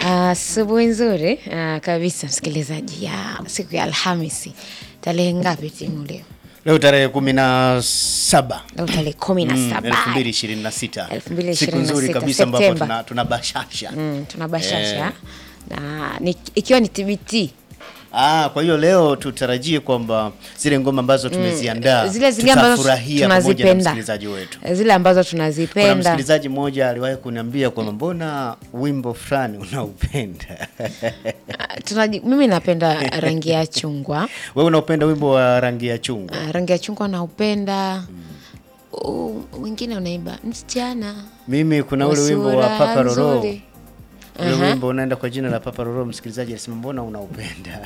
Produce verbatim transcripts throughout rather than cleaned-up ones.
Asubuhi nzuri uh, kabisa msikilizaji ya siku ya Alhamisi. Tarehe ngapi timu leo? Leo tarehe kumi na saba. Leo tarehe kumi na saba. elfu mbili ishirini na sita. elfu mbili ishirini na sita. Siku nzuri kabisa ambapo tuna tunabashasha. Mm, tunabashasha. Eh. Na ni, ikiwa ni T B T. Ah, kwa hiyo leo tutarajie kwamba zile ngoma ambazo tumeziandaa, mm, zile zile ambazo tunazipenda, msikilizaji wetu. Zile ambazo tunazipenda. Kuna msikilizaji mmoja aliwahi kuniambia kwamba mbona wimbo fulani unaupenda. Tunaji, mimi napenda rangi ya chungwa. Wewe unaupenda wimbo wa rangi ya chungwa? Uh, rangi ya chungwa naupenda. Hmm. Uh, wengine unaimba msichana. Mimi kuna ule wimbo wa Papa Roro. Ule uh-huh. wimbo unaenda kwa jina la Papa Roro, msikilizaji alisema mbona unaupenda?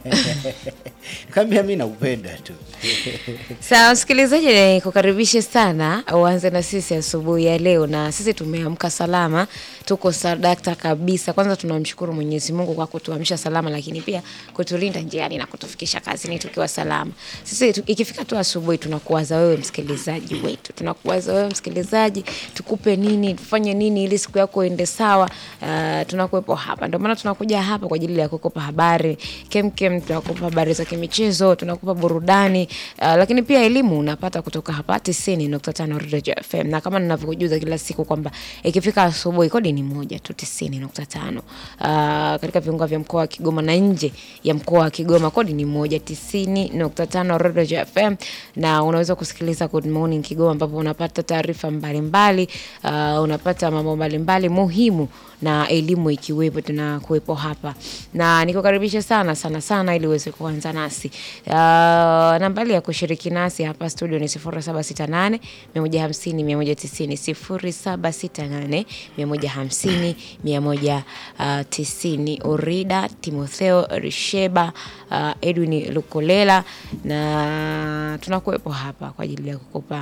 Kama mimi naupenda tu. Sawa msikilizaji, nikukaribishe sana uanze na sisi asubuhi ya leo, na sisi tumeamka salama, tuko sadakta kabisa. Kwanza tunamshukuru Mwenyezi Mungu kwa kutuamsha salama, lakini pia kutulinda njiani na kutufikisha kazini tukiwa salama. Sisi tu, ikifika tu asubuhi tunakuwaza wewe msikilizaji wetu. Tunakuwaza wewe msikilizaji, tukupe nini, tufanye nini ili siku yako iende sawa. Uh, tunakuepo hapa. Ndio maana tunakuja hapa kwa ajili ya kukupa habari kemkem, tunakupa habari za kimichezo, tunakupa burudani, uh, lakini pia elimu unapata kutoka hapa tisini nukta tano Radio F M. Na kama ninavyokujuza kila siku kwamba ikifika asubuhi kodi ni moja tu, tisini nukta tano. Uh, katika viunga vya mkoa wa Kigoma na nje ya mkoa wa Kigoma kodi ni moja, tisini nukta tano Radio F M. Na unaweza kusikiliza Good Morning Kigoma ambapo unapata taarifa mbalimbali, uh, unapata mambo mbalimbali muhimu na elimu ikiwepo, tunakuepo hapa. Na nikukaribisha sana sana sana ili uweze kuanza nasi. Uh, nambari ya kushiriki nasi hapa studio ni sifuri saba sita nane mia moja hamsini mia moja tisini, sifuri saba sita nane mia moja hamsini mia moja tisini. Orida, Timotheo, Risheba, uh, Edwin Lukolela, na tunakuepo hapa kwa ajili ya kukupa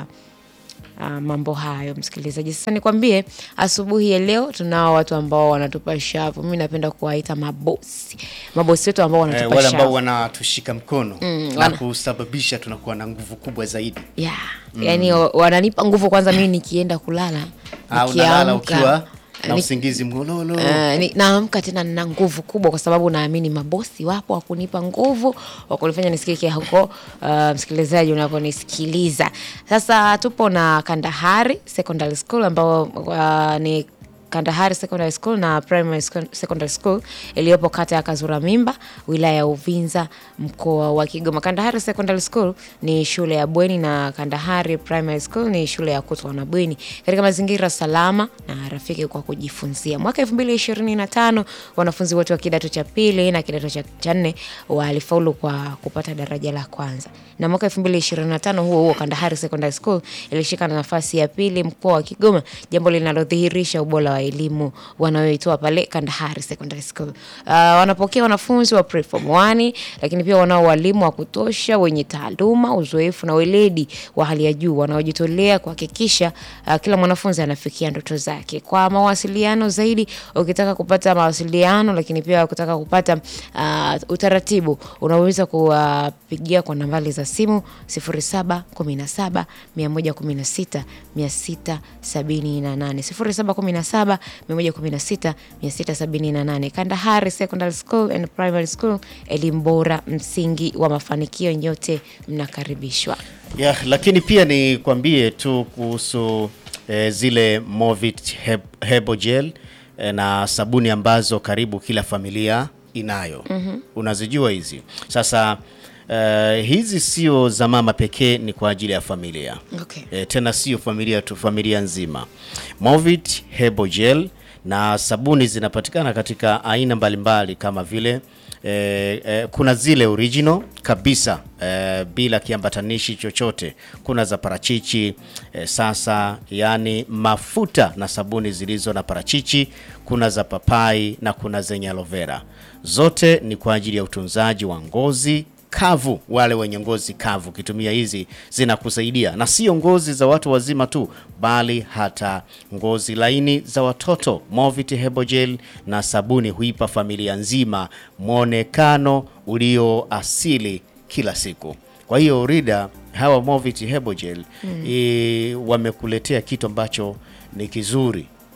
Uh, mambo hayo msikilizaji. Sasa nikwambie asubuhi ya leo tunao watu ambao wanatupa shavu. Mimi napenda kuwaita mabosi. Mabosi wetu ambao wanatupa shavu. Eh, wale ambao wanatushika mkono mm, na wana... kusababisha tunakuwa na nguvu kubwa zaidi. Yeah. Mm. Yaani wananipa nguvu kwanza mimi nikienda kulala. Au unalala ukiwa na usingizi mgololo. Uh, naamka tena nina nguvu kubwa kwa sababu naamini mabosi wapo wa kunipa nguvu, wa kunifanya nisikie huko uh, msikilizaji unaponisikiliza. Sasa tupo na Kandahari Secondary School ambao uh, ni Kandahari Secondary School na Primary Secondary School iliyopo kata ya Kazura Mimba, wilaya ya Uvinza, mkoa wa Kigoma. Kandahari Secondary School ni shule ya bweni na Kandahari Primary School ni shule ya kutwa na bweni katika mazingira salama na rafiki kwa kujifunzia. Mwaka elfu mbili ishirini na tano wanafunzi wote wa kidato cha pili na kidato cha nne walifaulu kwa kupata daraja la kwanza. Na mwaka elfu mbili ishirini na tano huo huo Kandahari Secondary School ilishika nafasi ya pili mkoa wa Kigoma, jambo linalodhihirisha ubora wa elimu wanayoitoa pale Kandahari Secondary School. Uh, wanapokea wanafunzi wa preform one, lakini pia wanao walimu wa kutosha wenye taaluma, uzoefu na weledi wa hali ya juu wanaojitolea kuhakikisha uh, kila mwanafunzi anafikia ndoto zake. Kwa mawasiliano zaidi, ukitaka kupata mawasiliano lakini pia ukitaka kupata uh, utaratibu, unaweza kuwapigia kwa nambari za simu sifuri saba kumi na saba mia moja kumi na sita mia sita sabini na nane, sifuri saba kumi na saba mia moja kumi na sita mia sita sabini na nane. Kandahari Secondary School and Primary School, elimu bora, msingi wa mafanikio, nyote mnakaribishwa. Yeah, lakini pia ni kwambie tu kuhusu eh, zile Movit Hebo Gel eh, na sabuni ambazo karibu kila familia inayo. Mm-hmm. Unazijua hizi? Sasa Uh, hizi sio za mama pekee, ni kwa ajili ya familia. Okay. E, tena sio familia tu, familia nzima. Movit Hebo Gel na sabuni zinapatikana katika aina mbalimbali kama vile e, e, kuna zile original kabisa e, bila kiambatanishi chochote. Kuna za parachichi e, sasa yani mafuta na sabuni zilizo na parachichi, kuna za papai na kuna zenye aloe vera. Zote ni kwa ajili ya utunzaji wa ngozi kavu. Wale wenye ngozi kavu kitumia hizi zinakusaidia, na sio ngozi za watu wazima tu bali hata ngozi laini za watoto. Movit Hebo Gel na sabuni huipa familia nzima muonekano ulio asili kila siku. Kwa hiyo Rida, hawa Movit Hebo Gel mm. e, wamekuletea kitu ambacho ni kizuri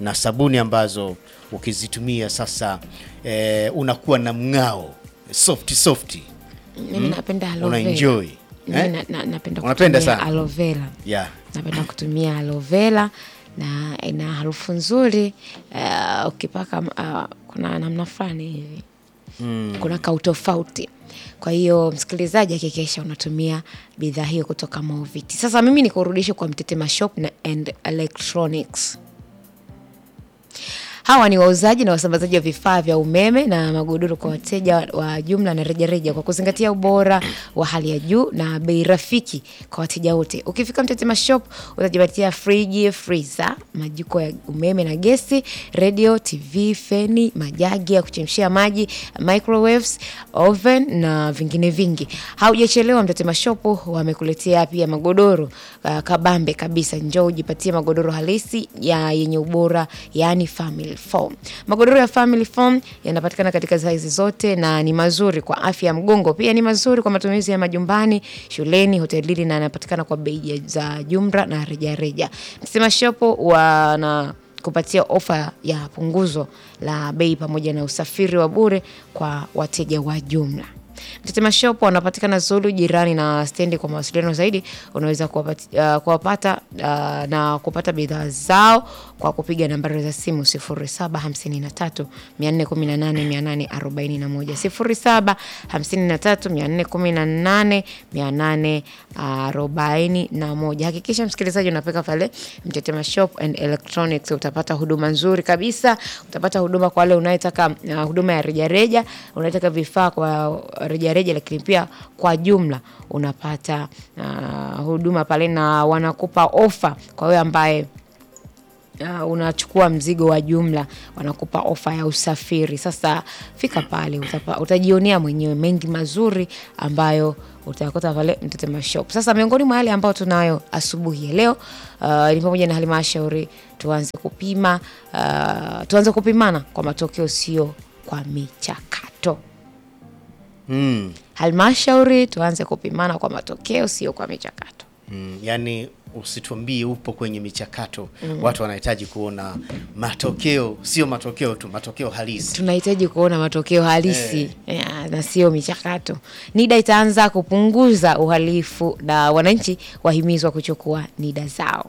na sabuni ambazo ukizitumia sasa eh, unakuwa na mng'ao soft soft. Mimi napenda aloe vera. Unaenjoy. Mimi na, na, napenda Unapenda kutumia sana aloe vera. Yeah. Napenda kutumia aloe vera na ina harufu nzuri. Uh, ukipaka uh, kuna namna fulani hivi. Mm. Kuna kautofauti. Kwa hiyo msikilizaji hakikisha unatumia bidhaa hiyo kutoka Movit. Sasa mimi nikurudishe kwa Mtetema Shop na and Electronics. Hawa ni wauzaji na wasambazaji wa vifaa vya umeme na magodoro kwa wateja wa jumla na rejareja kwa kuzingatia ubora wa hali ya juu na bei rafiki kwa wateja wote. Ukifika Mtetema Shop utajipatia friji, freezer, majiko ya umeme na gesi, radio, T V, feni, majagi ya kuchemshia maji, microwaves, oven na vingine vingi. Haujachelewa, Mtetema Shop wamekuletea pia magodoro uh, kabambe kabisa. Njoo ujipatie magodoro halisi ya yenye ubora, yani family foam. Magodoro ya family foam yanapatikana katika size zote na ni mazuri kwa afya ya mgongo. Pia ni mazuri kwa matumizi ya majumbani, shuleni, hotelini na yanapatikana kwa bei za jumla na reja reja. Mtetema Shop wana kupatia ofa ya punguzo la bei pamoja na usafiri wa bure kwa wateja wa jumla. Mtetema Shop wanapatikana Zulu jirani na stendi. Kwa mawasiliano zaidi unaweza kuwapata, uh, kuwapata uh, na kupata bidhaa zao kwa kupiga nambari za simu sifuri saba hamsini na tatu mia nne kumi na nane mia nane arobaini na moja sifuri saba hamsini na tatu mia nne kumi na nane mia nane arobaini na moja. Hakikisha msikilizaji unapeka pale Mtetema Shop and Electronics, utapata huduma nzuri kabisa. Utapata huduma kwa wale unayetaka uh, huduma ya rejareja, unayetaka vifaa kwa rejareja, lakini pia kwa jumla unapata uh, huduma pale na wanakupa ofa kwa wewe ambaye Uh, unachukua mzigo wa jumla, wanakupa ofa ya usafiri. Sasa fika pale utapa, utajionea mwenyewe mengi mazuri ambayo utakuta pale Mtetema Shop. Sasa miongoni mwa yale ambao tunayo asubuhi ya leo uh, ni pamoja na halmashauri tuanze kupima uh, tuanze kupimana kwa matokeo sio kwa michakato. Mm. Halmashauri tuanze kupimana kwa matokeo sio kwa michakato. Mm, yani usituambie upo kwenye michakato. Mm. Watu wanahitaji kuona matokeo, sio matokeo tu, matokeo halisi. Tunahitaji kuona matokeo halisi eh, ya, na sio michakato. NIDA itaanza kupunguza uhalifu na wananchi wahimizwa kuchukua NIDA zao.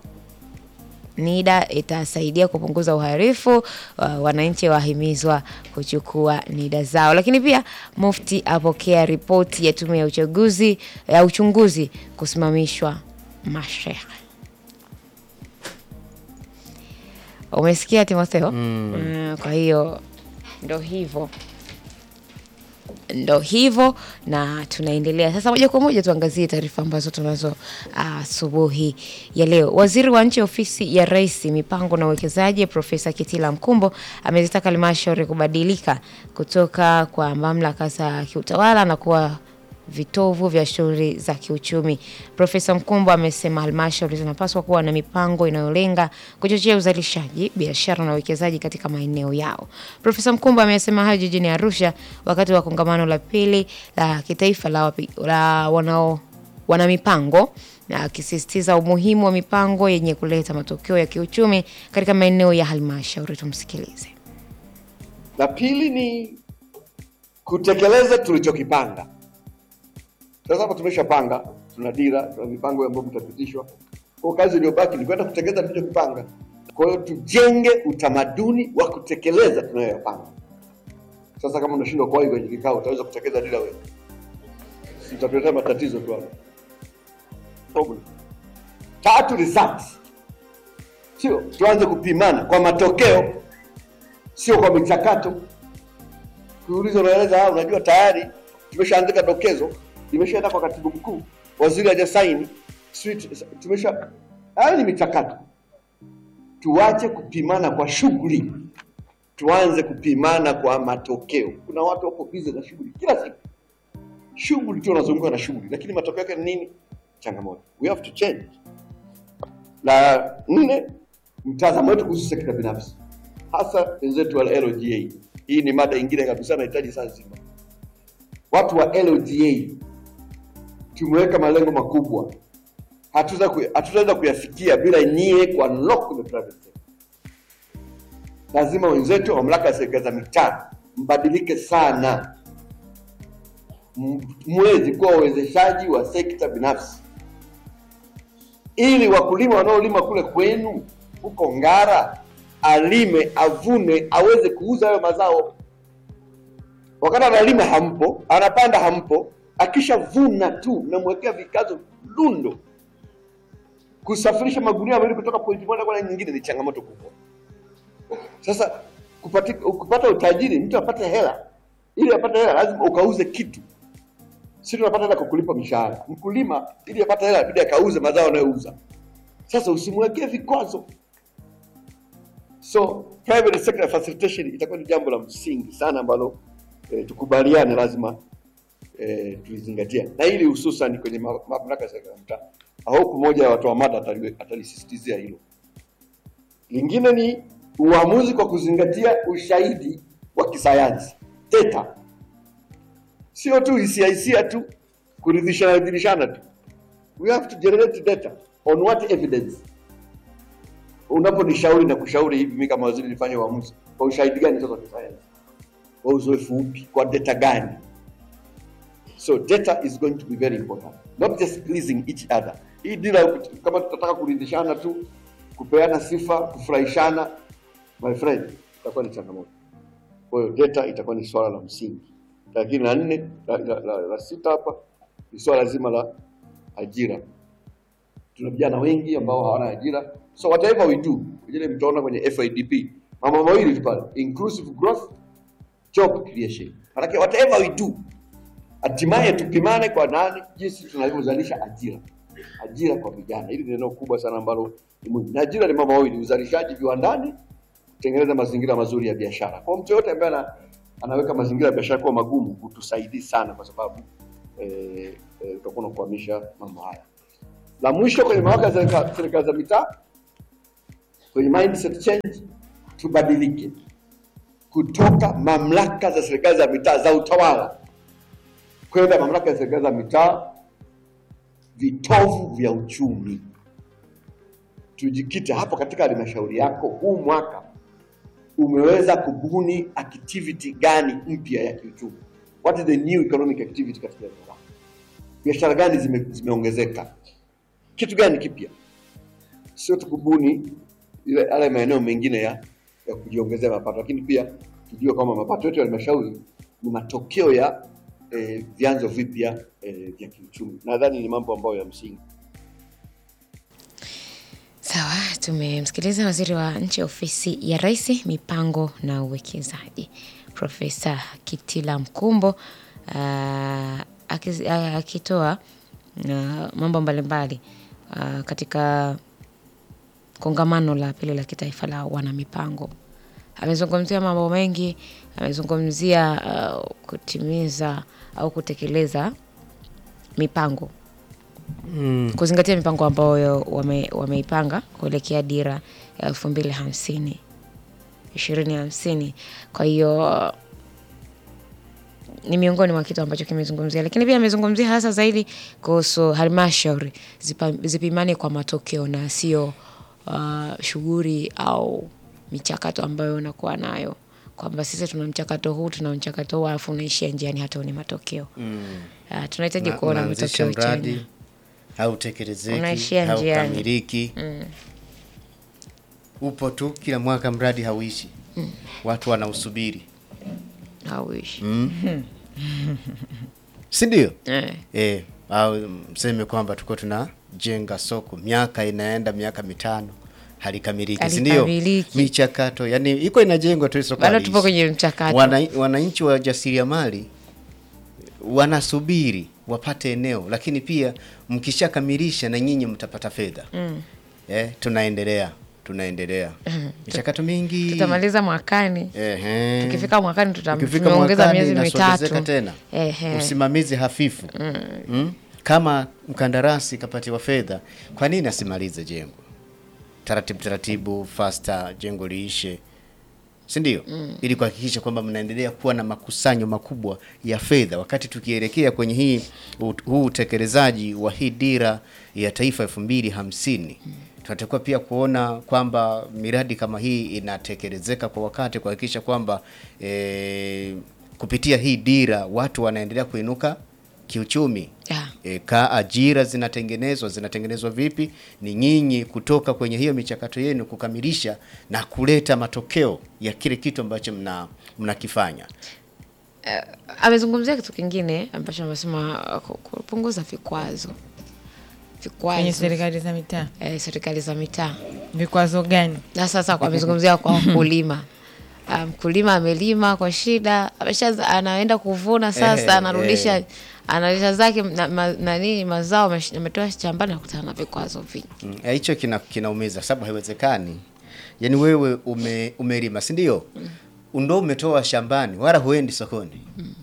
NIDA itasaidia kupunguza uhalifu, uh, wananchi wahimizwa kuchukua NIDA zao. Lakini pia Mufti apokea ripoti ya tume ya uchaguzi ya uchunguzi kusimamishwa mashehe. Umesikia Timotheo? Mm. Mm, kwa hiyo ndo hivyo. Ndo hivyo na tunaendelea. Sasa moja kwa moja tuangazie taarifa ambazo tunazo asubuhi uh, ya leo. Waziri wa Nchi Ofisi ya Rais, Mipango na Uwekezaji, Profesa Kitila Mkumbo amezitaka halmashauri kubadilika kutoka kwa mamlaka za kiutawala na kuwa vitovu vya shughuli za kiuchumi. Profesa Mkumbo amesema halmashauri zinapaswa kuwa na mipango inayolenga kuchochea uzalishaji, biashara na uwekezaji katika maeneo yao. Profesa Mkumbo amesema hayo jijini Arusha wakati wa kongamano la pili la kitaifa la, wapi, la wanao wana mipango, na akisisitiza umuhimu wa mipango yenye kuleta matokeo ya kiuchumi katika maeneo ya halmashauri. Tumsikilize. La pili ni kutekeleza tulichokipanga. Sasa hapo tumeshapanga, tuna dira, tuna mipango ambayo mtapitishwa. Kwa kazi iliyobaki ni kwenda kutekeleza tulichokipanga. Kwa hiyo tujenge utamaduni wa kutekeleza tunayopanga. Sasa kama unashindwa kwa hiyo kwenye kikao utaweza kutekeleza dira wewe. Utapata matatizo tu hapo. Problem. Tatu, results. Sio, tuanze kupimana kwa matokeo, sio kwa michakato. Kuuliza unaeleza, unajua tayari tumeshaandika dokezo, imeshaenda kwa katibu mkuu, waziri hajasaini, tumesha hayo ni michakato. Tuache kupimana kwa shughuli, tuanze kupimana kwa matokeo. Kuna watu wapo busy na shughuli kila siku, shughuli tu wanazunguka na shughuli, lakini matokeo yake ni nini? Changamoto. We have to change. La nne, mtazamo wetu kuhusu sekta binafsi, hasa wenzetu wa L G A. Hii ni mada nyingine kabisa, nahitaji saa nzima. Watu wa L G A tumeweka malengo makubwa, hatutaweza hatutaweza kuyafikia bila nyie kwa unlock the private sector. lazima wenzetu mamlaka ya serikali za mitaa mbadilike sana, mwezi kuwa uwezeshaji wa sekta binafsi, ili wakulima wanaolima kule kwenu huko Ngara alime, avune, aweze kuuza hayo mazao. Wakati analima hampo, anapanda hampo, akishavuna tu namwekea vikazo lundo. Kusafirisha magunia mawili kutoka point moja kwenda nyingine ni changamoto kubwa. Sasa kupata, kupata utajiri, mtu apate hela. Ili apate hela lazima ukauze kitu. Sisi tunapata hela kwa kulipa mishahara. Mkulima ili apate hela inabidi akauze mazao anayouza. Sasa usimwekee vikwazo. So private sector facilitation itakuwa ni jambo la msingi sana ambalo eh, tukubaliane lazima eh, tulizingatia. Na hili hususan kwenye mamlaka ya serikali ya mtaa. Au mmoja wa watu wa mada atalisisitizia hilo. Lingine ni uamuzi kwa kuzingatia ushahidi wa kisayansi, data. Sio tu hisia hisia tu, kuridhishana dirishana tu. We have to generate data on what evidence. Unaponishauri na kushauri hivi mimi kama waziri nifanye uamuzi kwa ushahidi gani sasa kisayansi? Kwa uzoefu upi? Kwa data gani? So data is going to be very important. Not just pleasing each other. Hii dila kama tutataka kuridhishana tu, kupeana sifa, kufurahishana, my friend, itakuwa ni changamoto. Kwa hiyo data itakuwa ni swala la msingi. Lakini la nne, la, la, la, la sita hapa ni swala zima la ajira. Tuna vijana wengi ambao hawana ajira. So whatever we do, vile mtaona kwenye F I D P, mambo mawili tu pale, inclusive growth, job creation. Maana whatever we do, hatimaye tupimane kwa nani jinsi tunavyozalisha ajira. Ajira kwa vijana. Hili ni neno kubwa sana ambalo ni muhimu. Na ajira ni mambo mawili, uzalishaji viwandani, kutengeneza mazingira mazuri ya biashara. Kwa mtu yote ambaye ana, anaweka mazingira ya biashara kwa magumu, kutusaidii sana kwa sababu eh e, tutakuwa kuhamisha mambo haya. La mwisho kwenye mamlaka za serikali za mitaa, kwenye mindset change, tubadilike kutoka mamlaka za serikali za mitaa za utawala kwenda mamlaka ya serikali za mitaa vitovu vya uchumi. Tujikite hapo katika halmashauri yako. Huu mwaka umeweza kubuni activity gani mpya ya kiuchumi? What is the new economic activity katika mkoa? Biashara gani zime, zimeongezeka? Kitu gani kipya? Sio tukubuni ile yale maeneo mengine ya ya kujiongezea mapato, lakini pia tujue kama mapato yetu ya halmashauri ni matokeo ya eh, vyanzo vipya eh, vya kiuchumi. Nadhani ni mambo ambayo ya msingi. Sawa, tumemsikiliza waziri wa nchi ofisi ya Rais, mipango na uwekezaji, Profesa Kitila Mkumbo, uh, akitoa uh, mambo mbalimbali uh, katika kongamano la pili la kitaifa la wana mipango. Amezungumzia mambo mengi, amezungumzia uh, kutimiza au kutekeleza mipango. Mm. Kuzingatia mipango ambayo wame, wameipanga kuelekea dira ya elfu mbili hamsini ishirini hamsini. Kwa hiyo ni miongoni mwa kitu ambacho kimezungumzia, lakini pia amezungumzia hasa zaidi kuhusu halmashauri zipimane kwa matokeo na sio uh, shughuli au michakato ambayo unakuwa nayo, kwamba sisi tuna mchakato huu, tuna mchakato huu alafu unaishia njiani hata una matokeo. Mm. Uh, tunahitaji kuona matokeo chanya. Au tekelezeki, au kamiliki. Mm. Upo tu kila mwaka mradi hauishi. Mm. Watu wanausubiri. Hauishi. Mm. Si ndio? Eh. Eh, au mseme kwamba tuko tunajenga soko, miaka inaenda miaka mitano halikamiliki, si ndio? Michakato, yani iko inajengwa tu soko. Bado tupo kwenye mchakato. Wana, wananchi wa jasiriamali wanasubiri wapate eneo, lakini pia mkishakamilisha na nyinyi mtapata fedha. Mm. Eh, tunaendelea, tunaendelea. Mm. Michakato mingi. Tutamaliza mwakani. Ehe. Tukifika mwakani tutaongeza miezi mitatu tena. Ehe. Usimamizi hafifu. Mm. Mm. Kama mkandarasi kapatiwa fedha, kwa nini asimalize jengo? Taratibu taratibu, faster, jengo liishe. si ndio? Mm. Ili kuhakikisha kwamba mnaendelea kuwa na makusanyo makubwa ya fedha wakati tukielekea kwenye hii huu utekelezaji wa hii dira ya taifa elfu mbili hamsini. Mm. Tunatakiwa pia kuona kwamba miradi kama hii inatekelezeka kwa wakati, kuhakikisha kwamba e, kupitia hii dira watu wanaendelea kuinuka kiuchumi. Yeah. E, ka ajira zinatengenezwa, zinatengenezwa vipi? Ni nyinyi kutoka kwenye hiyo michakato yenu kukamilisha na kuleta matokeo ya kile kitu ambacho mna mnakifanya. Uh, amezungumzia kitu kingine ambacho amesema kupunguza vikwazo. Vikwazo kwenye serikali za mitaa. Eh, serikali za mitaa. Vikwazo gani? Na sasa kwa amezungumzia kwa wakulima. Mkulima um, amelima kwa shida, amesha anaenda kuvuna sasa, anarudisha hey, hey. Analisha zake na, ma, nani mazao ametoa shambani na kutana na vikwazo vingi. Mm, hicho kina kinaumiza sababu haiwezekani. Yaani wewe ume umelima, si ndio? Mm. Ndo umetoa shambani wala huendi sokoni. Mm.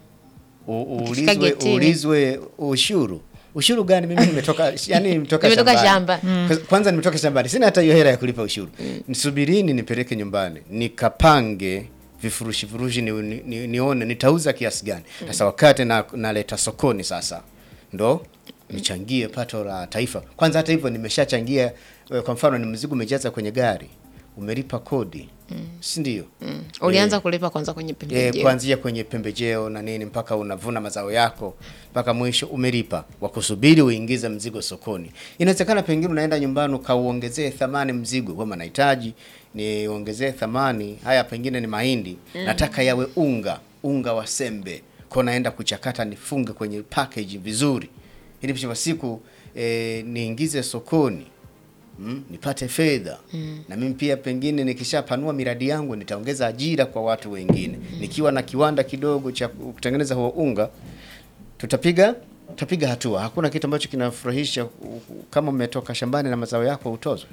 Ulizwe ulizwe ushuru. Ushuru gani? Mimi nimetoka yani nimetoka shambani. Shamba. Mm. Kwanza nimetoka shambani. Sina hata hiyo hela ya kulipa ushuru. Mm. Nisubirini nipeleke nyumbani. Nikapange vifurushi vifurushi ni, ni, ni, nione nitauza kiasi gani. Mm. Sasa wakati na naleta sokoni sasa ndo nichangie pato la taifa. Kwanza hata hivyo nimeshachangia, kwa mfano ni mzigo umejaza kwenye gari, umelipa kodi. Mm. Si ndio? Mm. Ulianza e, kulipa kwanza kwenye pembejeo. E, kuanzia kwenye pembejeo na nini mpaka unavuna mazao yako mpaka mwisho umelipa, wakusubiri uingize mzigo sokoni. Inawezekana pengine unaenda nyumbani ukauongezee thamani mzigo, kama nahitaji niongezee thamani, haya pengine ni mahindi, mm. nataka yawe unga, unga wa sembe. Kwa naenda kuchakata nifunge kwenye package vizuri. Ili kwa siku e, niingize sokoni. Mm, nipate fedha. Mm. Na mimi pia pengine nikishapanua miradi yangu nitaongeza ajira kwa watu wengine. Mm. Nikiwa na kiwanda kidogo cha kutengeneza huo unga, tutapiga tutapiga hatua. Hakuna kitu ambacho kinafurahisha kama umetoka shambani na mazao yako utozwe.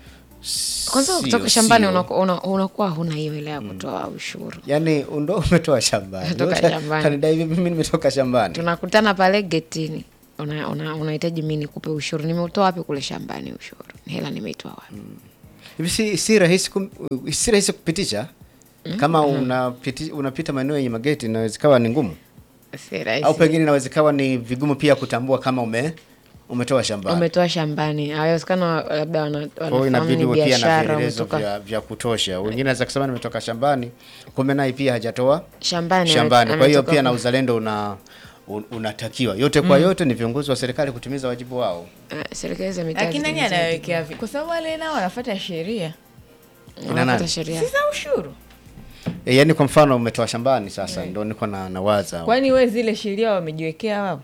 Kwanza kutoka shambani unakuwa una, una huna hiyo ile ya kutoa ushuru. Yaani ndo umetoa shambani. Kanidai mimi nimetoka shambani. Tunakutana pale getini. Una unahitaji una mimi nikupe ushuru. Nimeutoa wapi kule shambani ushuru? Hela nimeitoa wapi? Mm. Hivi si si rahisi kum, si rahisi kupitisha. Mm. Kama unapita unapita maeneo yenye mageti inaweza kawa ni ngumu. Si rahisi. Au pengine inaweza kawa ni vigumu pia kutambua kama ume umetoa shambani. Umetoa shambani. Haiwezekana labda wana wanafahamu biashara umetoka vya, vya kutosha. Wengine wanaweza kusema nimetoka shambani, kumbe naye pia hajatoa shambani. Shambani. Kwa hiyo pia na uzalendo una unatakiwa. Yote kwa yote ni viongozi wa serikali kutimiza wajibu wao. Uh, serikali za mitaa. Lakini nani anawekea vipi? Kwa sababu wale nao wanafuata sheria. Wanafuata sheria. Sasa ushuru. E, yani kwa mfano umetoa shambani sasa ndio niko na nawaza. Kwani wewe zile sheria wamejiwekea wao?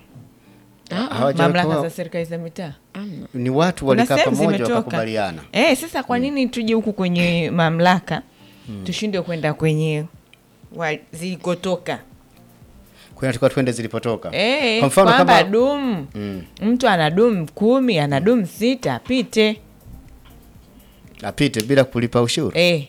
Ah, mamlaka za serikali za mitaa. Ni watu walikaa pamoja wakakubaliana. Eh, sasa kwa nini hmm. tuje huku kwenye mamlaka hmm. tushinde kwenda kwenye zilikotoka? Kwa hiyo twende zilipotoka. Eh, kwa mfano kama dumu mm. mtu ana dumu kumi, ana dumu sita, apite. Apite bila kulipa ushuru. Eh.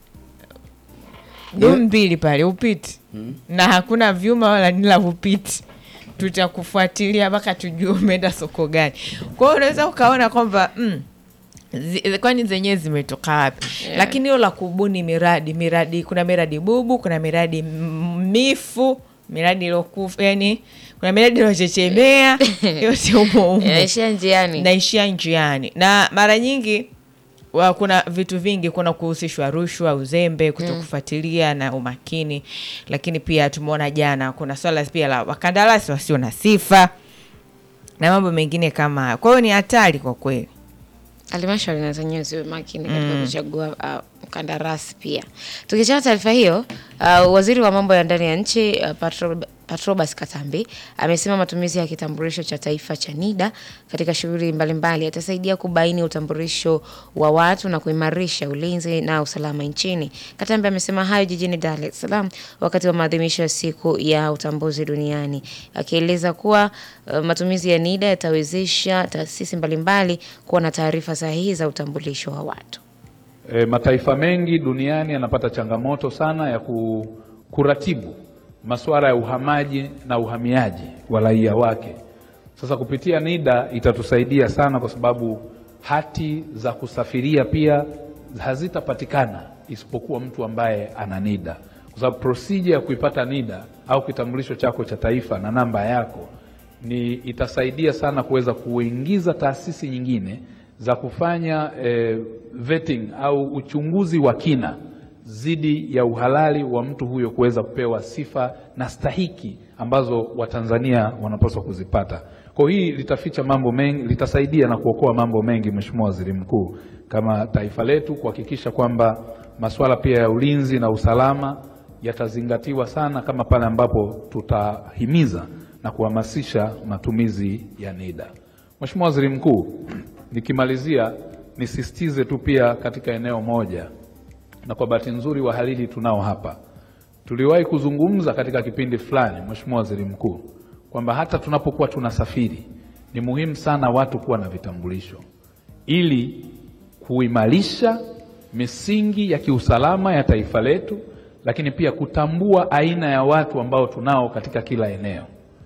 Dumu mbili pale upite. Mm. Na hakuna vyuma wala nila upite. Tutakufuatilia mpaka tujue umeenda soko gani. Kwa hiyo unaweza ukaona kwamba mm, zi, kwani zenyewe zimetoka wapi? Yeah. Lakini hiyo la kubuni miradi, miradi kuna miradi bubu, kuna miradi mifu, miradi ilokufa, yani kuna miradi iliyochechemea, yote umo umo. Naishia njiani. Naishia njiani. Na mara nyingi wa kuna vitu vingi, kuna kuhusishwa rushwa, uzembe, kutokufuatilia mm. na umakini. Lakini pia tumeona jana kuna swala pia la wakandarasi wasio na sifa na mambo mengine kama. Kwa hiyo ni hatari kwa kweli. Halmashauri na zenyewe ziwe makini katika mm. kuchagua uh, kandarasi pia. Tukiachana taarifa hiyo, uh, waziri wa mambo ya ndani ya nchi uh, Patro, Patrobas Katambi amesema matumizi ya kitambulisho cha taifa cha NIDA katika shughuli mbalimbali yatasaidia kubaini utambulisho wa watu na kuimarisha ulinzi na usalama nchini. Katambi amesema hayo jijini Dar es Salaam wakati wa maadhimisho ya siku ya utambuzi duniani, akieleza kuwa uh, matumizi ya NIDA yatawezesha taasisi mbalimbali kuwa na taarifa sahihi za utambulisho wa watu. E, mataifa mengi duniani yanapata changamoto sana ya ku, kuratibu masuala ya uhamaji na uhamiaji wa raia wake. Sasa kupitia NIDA itatusaidia sana kwa sababu hati za kusafiria pia hazitapatikana isipokuwa mtu ambaye ana NIDA, kwa sababu procedure ya kuipata NIDA au kitambulisho chako cha taifa na namba yako ni itasaidia sana kuweza kuingiza taasisi nyingine za kufanya eh, vetting au uchunguzi wa kina zidi ya uhalali wa mtu huyo kuweza kupewa sifa na stahiki ambazo Watanzania wanapaswa kuzipata. Kwa hii litaficha mambo mengi, litasaidia na kuokoa mambo mengi, Mheshimiwa Waziri Mkuu, kama taifa letu kuhakikisha kwamba masuala pia ya ulinzi na usalama yatazingatiwa sana, kama pale ambapo tutahimiza na kuhamasisha matumizi ya NIDA. Mheshimiwa Waziri Mkuu, nikimalizia nisisitize tu pia katika eneo moja, na kwa bahati nzuri wahalili tunao hapa. Tuliwahi kuzungumza katika kipindi fulani, Mheshimiwa Waziri Mkuu, kwamba hata tunapokuwa tunasafiri ni muhimu sana watu kuwa na vitambulisho ili kuimarisha misingi ya kiusalama ya taifa letu, lakini pia kutambua aina ya watu ambao tunao katika kila eneo.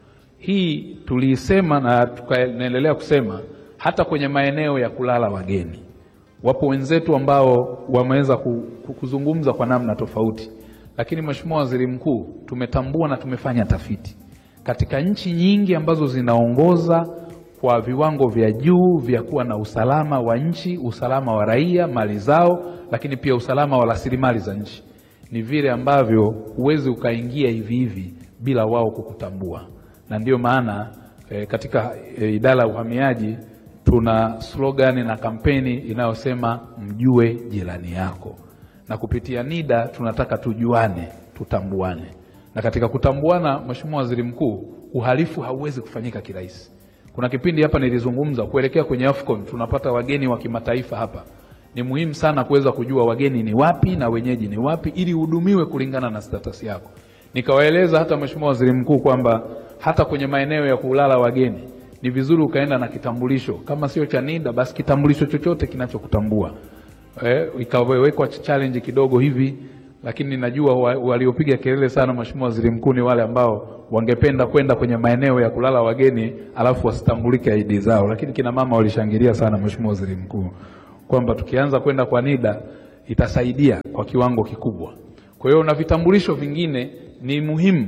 Hii tuliisema na tukaendelea kusema hata kwenye maeneo ya kulala wageni. Wapo wenzetu ambao wameweza kuzungumza kwa namna tofauti, lakini Mheshimiwa Waziri Mkuu, tumetambua na tumefanya tafiti katika nchi nyingi ambazo zinaongoza kwa viwango vya juu vya kuwa na usalama wa nchi, usalama wa raia, mali zao, lakini pia usalama wa rasilimali za nchi. Ni vile ambavyo huwezi ukaingia hivi hivi bila wao kukutambua. Na ndio maana e, katika e, idara ya uhamiaji tuna slogan na kampeni inayosema mjue jirani yako. Na kupitia NIDA tunataka tujuane, tutambuane. Na katika kutambuana, Mheshimiwa Waziri Mkuu, uhalifu hauwezi kufanyika kirahisi. Kuna kipindi hapa nilizungumza kuelekea kwenye AFCON tunapata wageni wa kimataifa hapa. Ni muhimu sana kuweza kujua wageni ni wapi na wenyeji ni wapi ili uhudumiwe kulingana na status yako. Nikawaeleza hata Mheshimiwa Waziri Mkuu kwamba hata kwenye maeneo ya kulala wageni ni vizuri ukaenda na kitambulisho, kama sio cha NIDA basi kitambulisho chochote kinachokutambua. Eh, ikawekwa challenge kidogo hivi, lakini najua waliopiga kelele sana Mheshimiwa Waziri Mkuu ni wale ambao wangependa kwenda kwenye maeneo ya kulala wageni alafu wasitambulike I D zao, lakini kina mama walishangilia sana Mheshimiwa Waziri Mkuu kwamba tukianza kwenda kwa NIDA itasaidia kwa kiwango kikubwa. Kwa hiyo na vitambulisho vingine ni muhimu.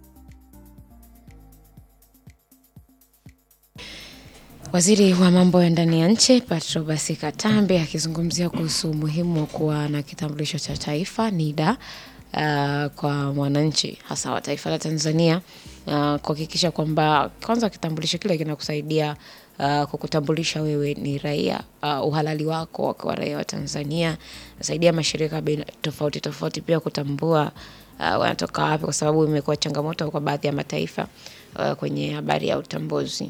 Waziri wa mambo ya ndani ya nchi Patrobas Katambe akizungumzia kuhusu umuhimu wa kuwa na kitambulisho cha taifa NIDA uh, kwa mwananchi hasa wa taifa la Tanzania, uh, kuhakikisha kwamba kwanza kitambulisho kile kinakusaidia uh, kukutambulisha wewe ni raia, uh, uhalali wako kwa raia wa Tanzania, nasaidia mashirika tofauti tofauti pia kutambua uh, wanatoka wapi, kwa sababu imekuwa changamoto kwa baadhi ya mataifa uh, kwenye habari ya utambuzi.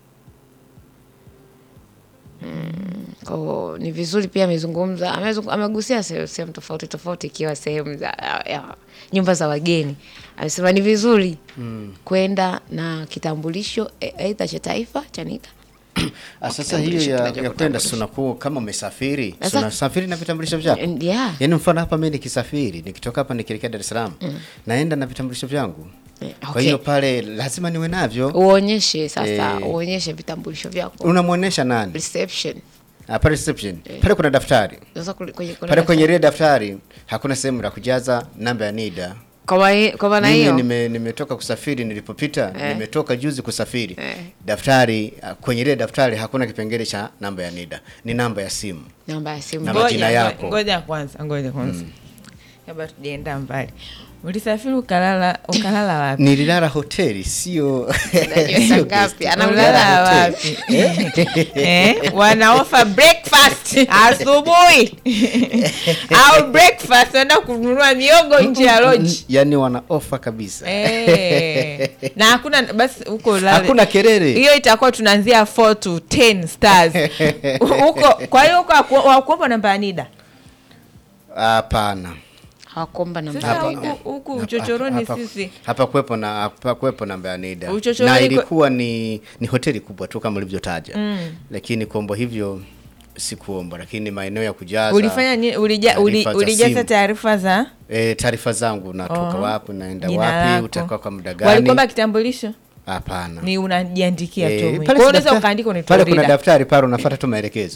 Mm, kwa ni vizuri pia amezungumza, amegusia sehemu tofauti tofauti ikiwa sehemu za ya, nyumba za wageni. Amesema ni vizuri mm. kwenda na kitambulisho aidha cha taifa cha NIDA. Sasa hiyo ya, ya kwenda sunakuwa kama umesafiri, unasafiri na vitambulisho vyako. Yeah. Yaani mfano hapa mimi nikisafiri, nikitoka hapa nikielekea Dar es Salaam, mm. naenda na vitambulisho vyangu. Okay. Kwa hiyo pale lazima niwe navyo. Uonyeshe sasa, e, uonyeshe vitambulisho vyako. Unamuonesha nani? Reception. Ah, pale reception. E. Pale kuna daftari. Sasa kwenye pale kwenye ile daftari hakuna sehemu ya kujaza namba ya NIDA. Kwa kwa maana hiyo mimi nimetoka kusafiri, nilipopita eh. nimetoka juzi kusafiri eh. daftari kwenye ile daftari hakuna kipengele cha namba ya NIDA, ni namba ya simu, namba ya simu na majina yako. Ngoja kwanza, ngoja kwanza kabla mm. tujaenda mbali. Ulisafiri ukalala ukalala wapi? Nililala hoteli, sio sio ngapi? Analala wapi? Eh, wana offer breakfast asubuhi. Au breakfast wana kununua miogo nje ya lodge. Yaani wana offer kabisa. Eh. Na hakuna basi huko lala. Hakuna kelele. Hiyo itakuwa tunaanzia four to ten stars. Huko kwa hiyo huko kuomba namba ya NIDA? Hapana. Hawakomba namba ya NIDA. Huku uchochoroni sisi. Hapa kuepo na hapa kuepo namba ya NIDA. Na ilikuwa ni ni hoteli kubwa tu kama ulivyotaja. Mm. Lakini kuomba hivyo sikuomba, lakini maeneo ya kujaza. Ulifanya nini? Ulija ulijaza taarifa za eh taarifa zangu, natoka oh. wapi naenda wapi, utakaa kwa muda gani. Walikomba kitambulisho? Hapana. Ni unajiandikia Eh, tu mwenyewe. pale Kwa hiyo si unaweza daftari- ukaandika unaitwa pale kuna Rida. daftari pale unafuata tu maelekezo.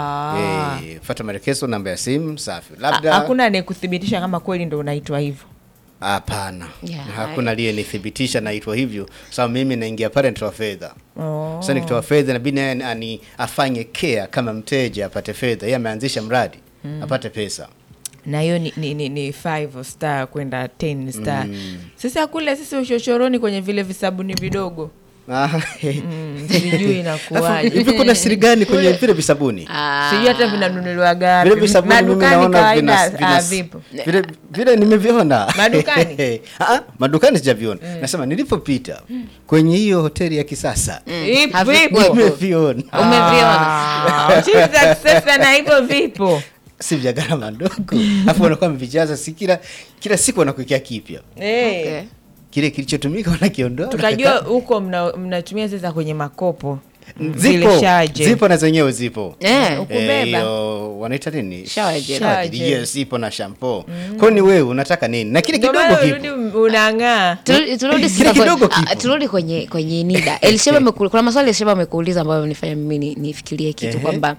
Ah. Eh, fuata maelekezo, namba ya simu, safi. Ha- Labda Hakuna anayekuthibitisha kama kweli ndo unaitwa hivyo. hapana. Yeah, Hakuna aliyenithibitisha naitwa hivyo. Sababu mimi naingia pale nitoa fedha. Oh. Sasa nikitoa fedha inabidi naye ani afanye care kama mteja apate fedha. Yeye ameanzisha mradi, apate pesa. Na hiyo ni, ni, ni, ni five star kwenda ten star. Sasa kule sisi uchochoroni kwenye vile visabuni vidogo. Ah, Mm, sijui inakuwaje. hivi kuna siri gani kwenye vile visabuni? Sijui hata vinanunuliwa gapi. Vile visabuni mimi Madukani naona kawaida, vina, vina ah, vipo. vile vile nimeviona. Madukani? Ah, madukani sijaviona. Nasema nilipopita kwenye hiyo hoteli ya kisasa. Ipo, Havipo. vipo. Nimeviona. Umeviona? Ah, chips za kisasa na hivyo vipo. Si vya gharama ndogo. Alafu wanakuwa wamevijaza, si kila kila siku wanakuwekea kipya. Eh. Okay. Kile kilichotumika wanakiondoa. Tukajua huko mna- mnatumia sasa kwenye makopo. zipo. Zile shaje. Zipo na zenyewe zipo. Eh. Ukubeba. Eh, hiyo wanaita nini? Shower gel. Shower gel. Shower gel. Yes, ipo na shampoo. Kwa ni wewe unataka nini? Na kile Ndio kidogo maana kipo. urudi unang'aa. Turudi- turudi Kile sasa kidogo kwenye- kipo. ah, turudi kwenye kwenye NIDA. Elisheba ameku- kuna maswali Elisheba amekuuliza ambayo nifanya mimi ni- nifikirie kitu Ehe. kwamba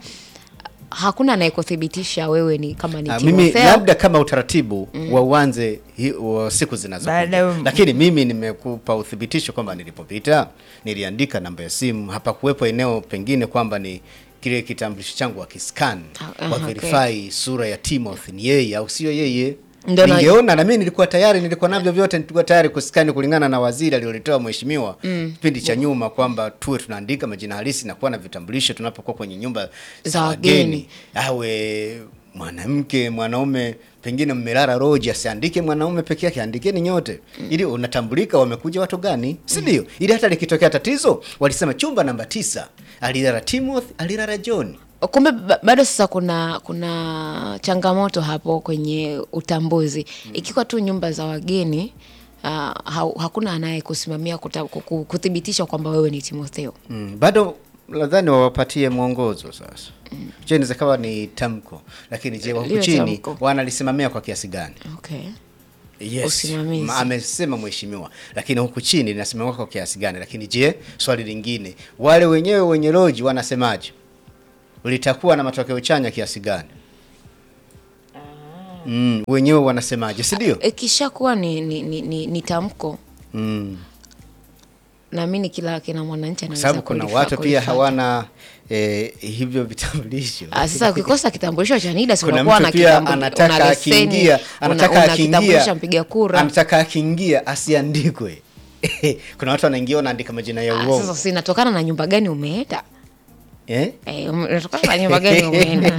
hakuna anayekuthibitisha wewe ni kama ni Ah, mimi Timotheo. labda kama utaratibu wa uanze hi- wa siku zinazokuja, Baada ya- lakini mimi nimekupa uthibitisho kwamba nilipopita niliandika namba ya simu, hapa kuwepo eneo pengine kwamba ni kile kitambulisho changu wakiscan Ah, ah, wa okay. verify sura ya Timothy ni yeye au sio yeye. Ndio na- Ningeona na mimi nilikuwa tayari, nilikuwa navyo vyote, nilikuwa tayari kuskani kulingana na waziri aliyolitoa mheshimiwa kipindi cha nyuma kwamba tuwe tunaandika majina halisi na kuwa na vitambulisho tunapokuwa kwenye nyumba Za za wageni. wageni, awe mwanamke mwanaume, pengine mmelala roji, asiandike mwanaume peke yake, andikeni nyote ili unatambulika wamekuja watu gani, si ndio? Ili hata likitokea tatizo walisema chumba namba tisa alilala Timothy, alilala John. Kumbe ba- bado sasa kuna kuna changamoto hapo kwenye utambuzi. Ikiwa tu nyumba za wageni uh, ha, hakuna anayekusimamia kuta- ku- kuthibitisha kwamba wewe ni Timotheo. Mm, bado nadhani wawapatie mwongozo sasa. Mm. Je, inaweza kawa ni tamko, lakini je, huku Liwe chini tamko. wanalisimamia kwa kiasi gani? Okay. Yes. Usimamizi. Ma- amesema mheshimiwa, lakini huku chini linasimamiwa kwa kiasi gani? Lakini je, swali lingine, wale wenyewe wenye loji wanasemaje? Litakuwa na matokeo chanya kiasi gani? Mm, wenyewe wanasemaje, si ndio? Ikishakuwa ni, ni, ni, ni, ni tamko, Mm. naamini kila kila mwananchi Kwa anaweza sababu kuna kulifa- watu pia kulifuata. hawana eh, hivyo vitambulisho. Ah, sasa ukikosa kitambulisho cha NIDA si Kuna unakuwa na mtu pia kitambu- anataka una leseni, akiingia, una- anataka una akiingia, kitambulisho cha mpiga kura. anataka akiingia asiandikwe. Kuna watu wanaingia wanaandika majina ya Ah, uongo. sasa si inatokana na nyumba gani umeenda. Eh? Eh, ume- inatokana na nyumba gani umeenda.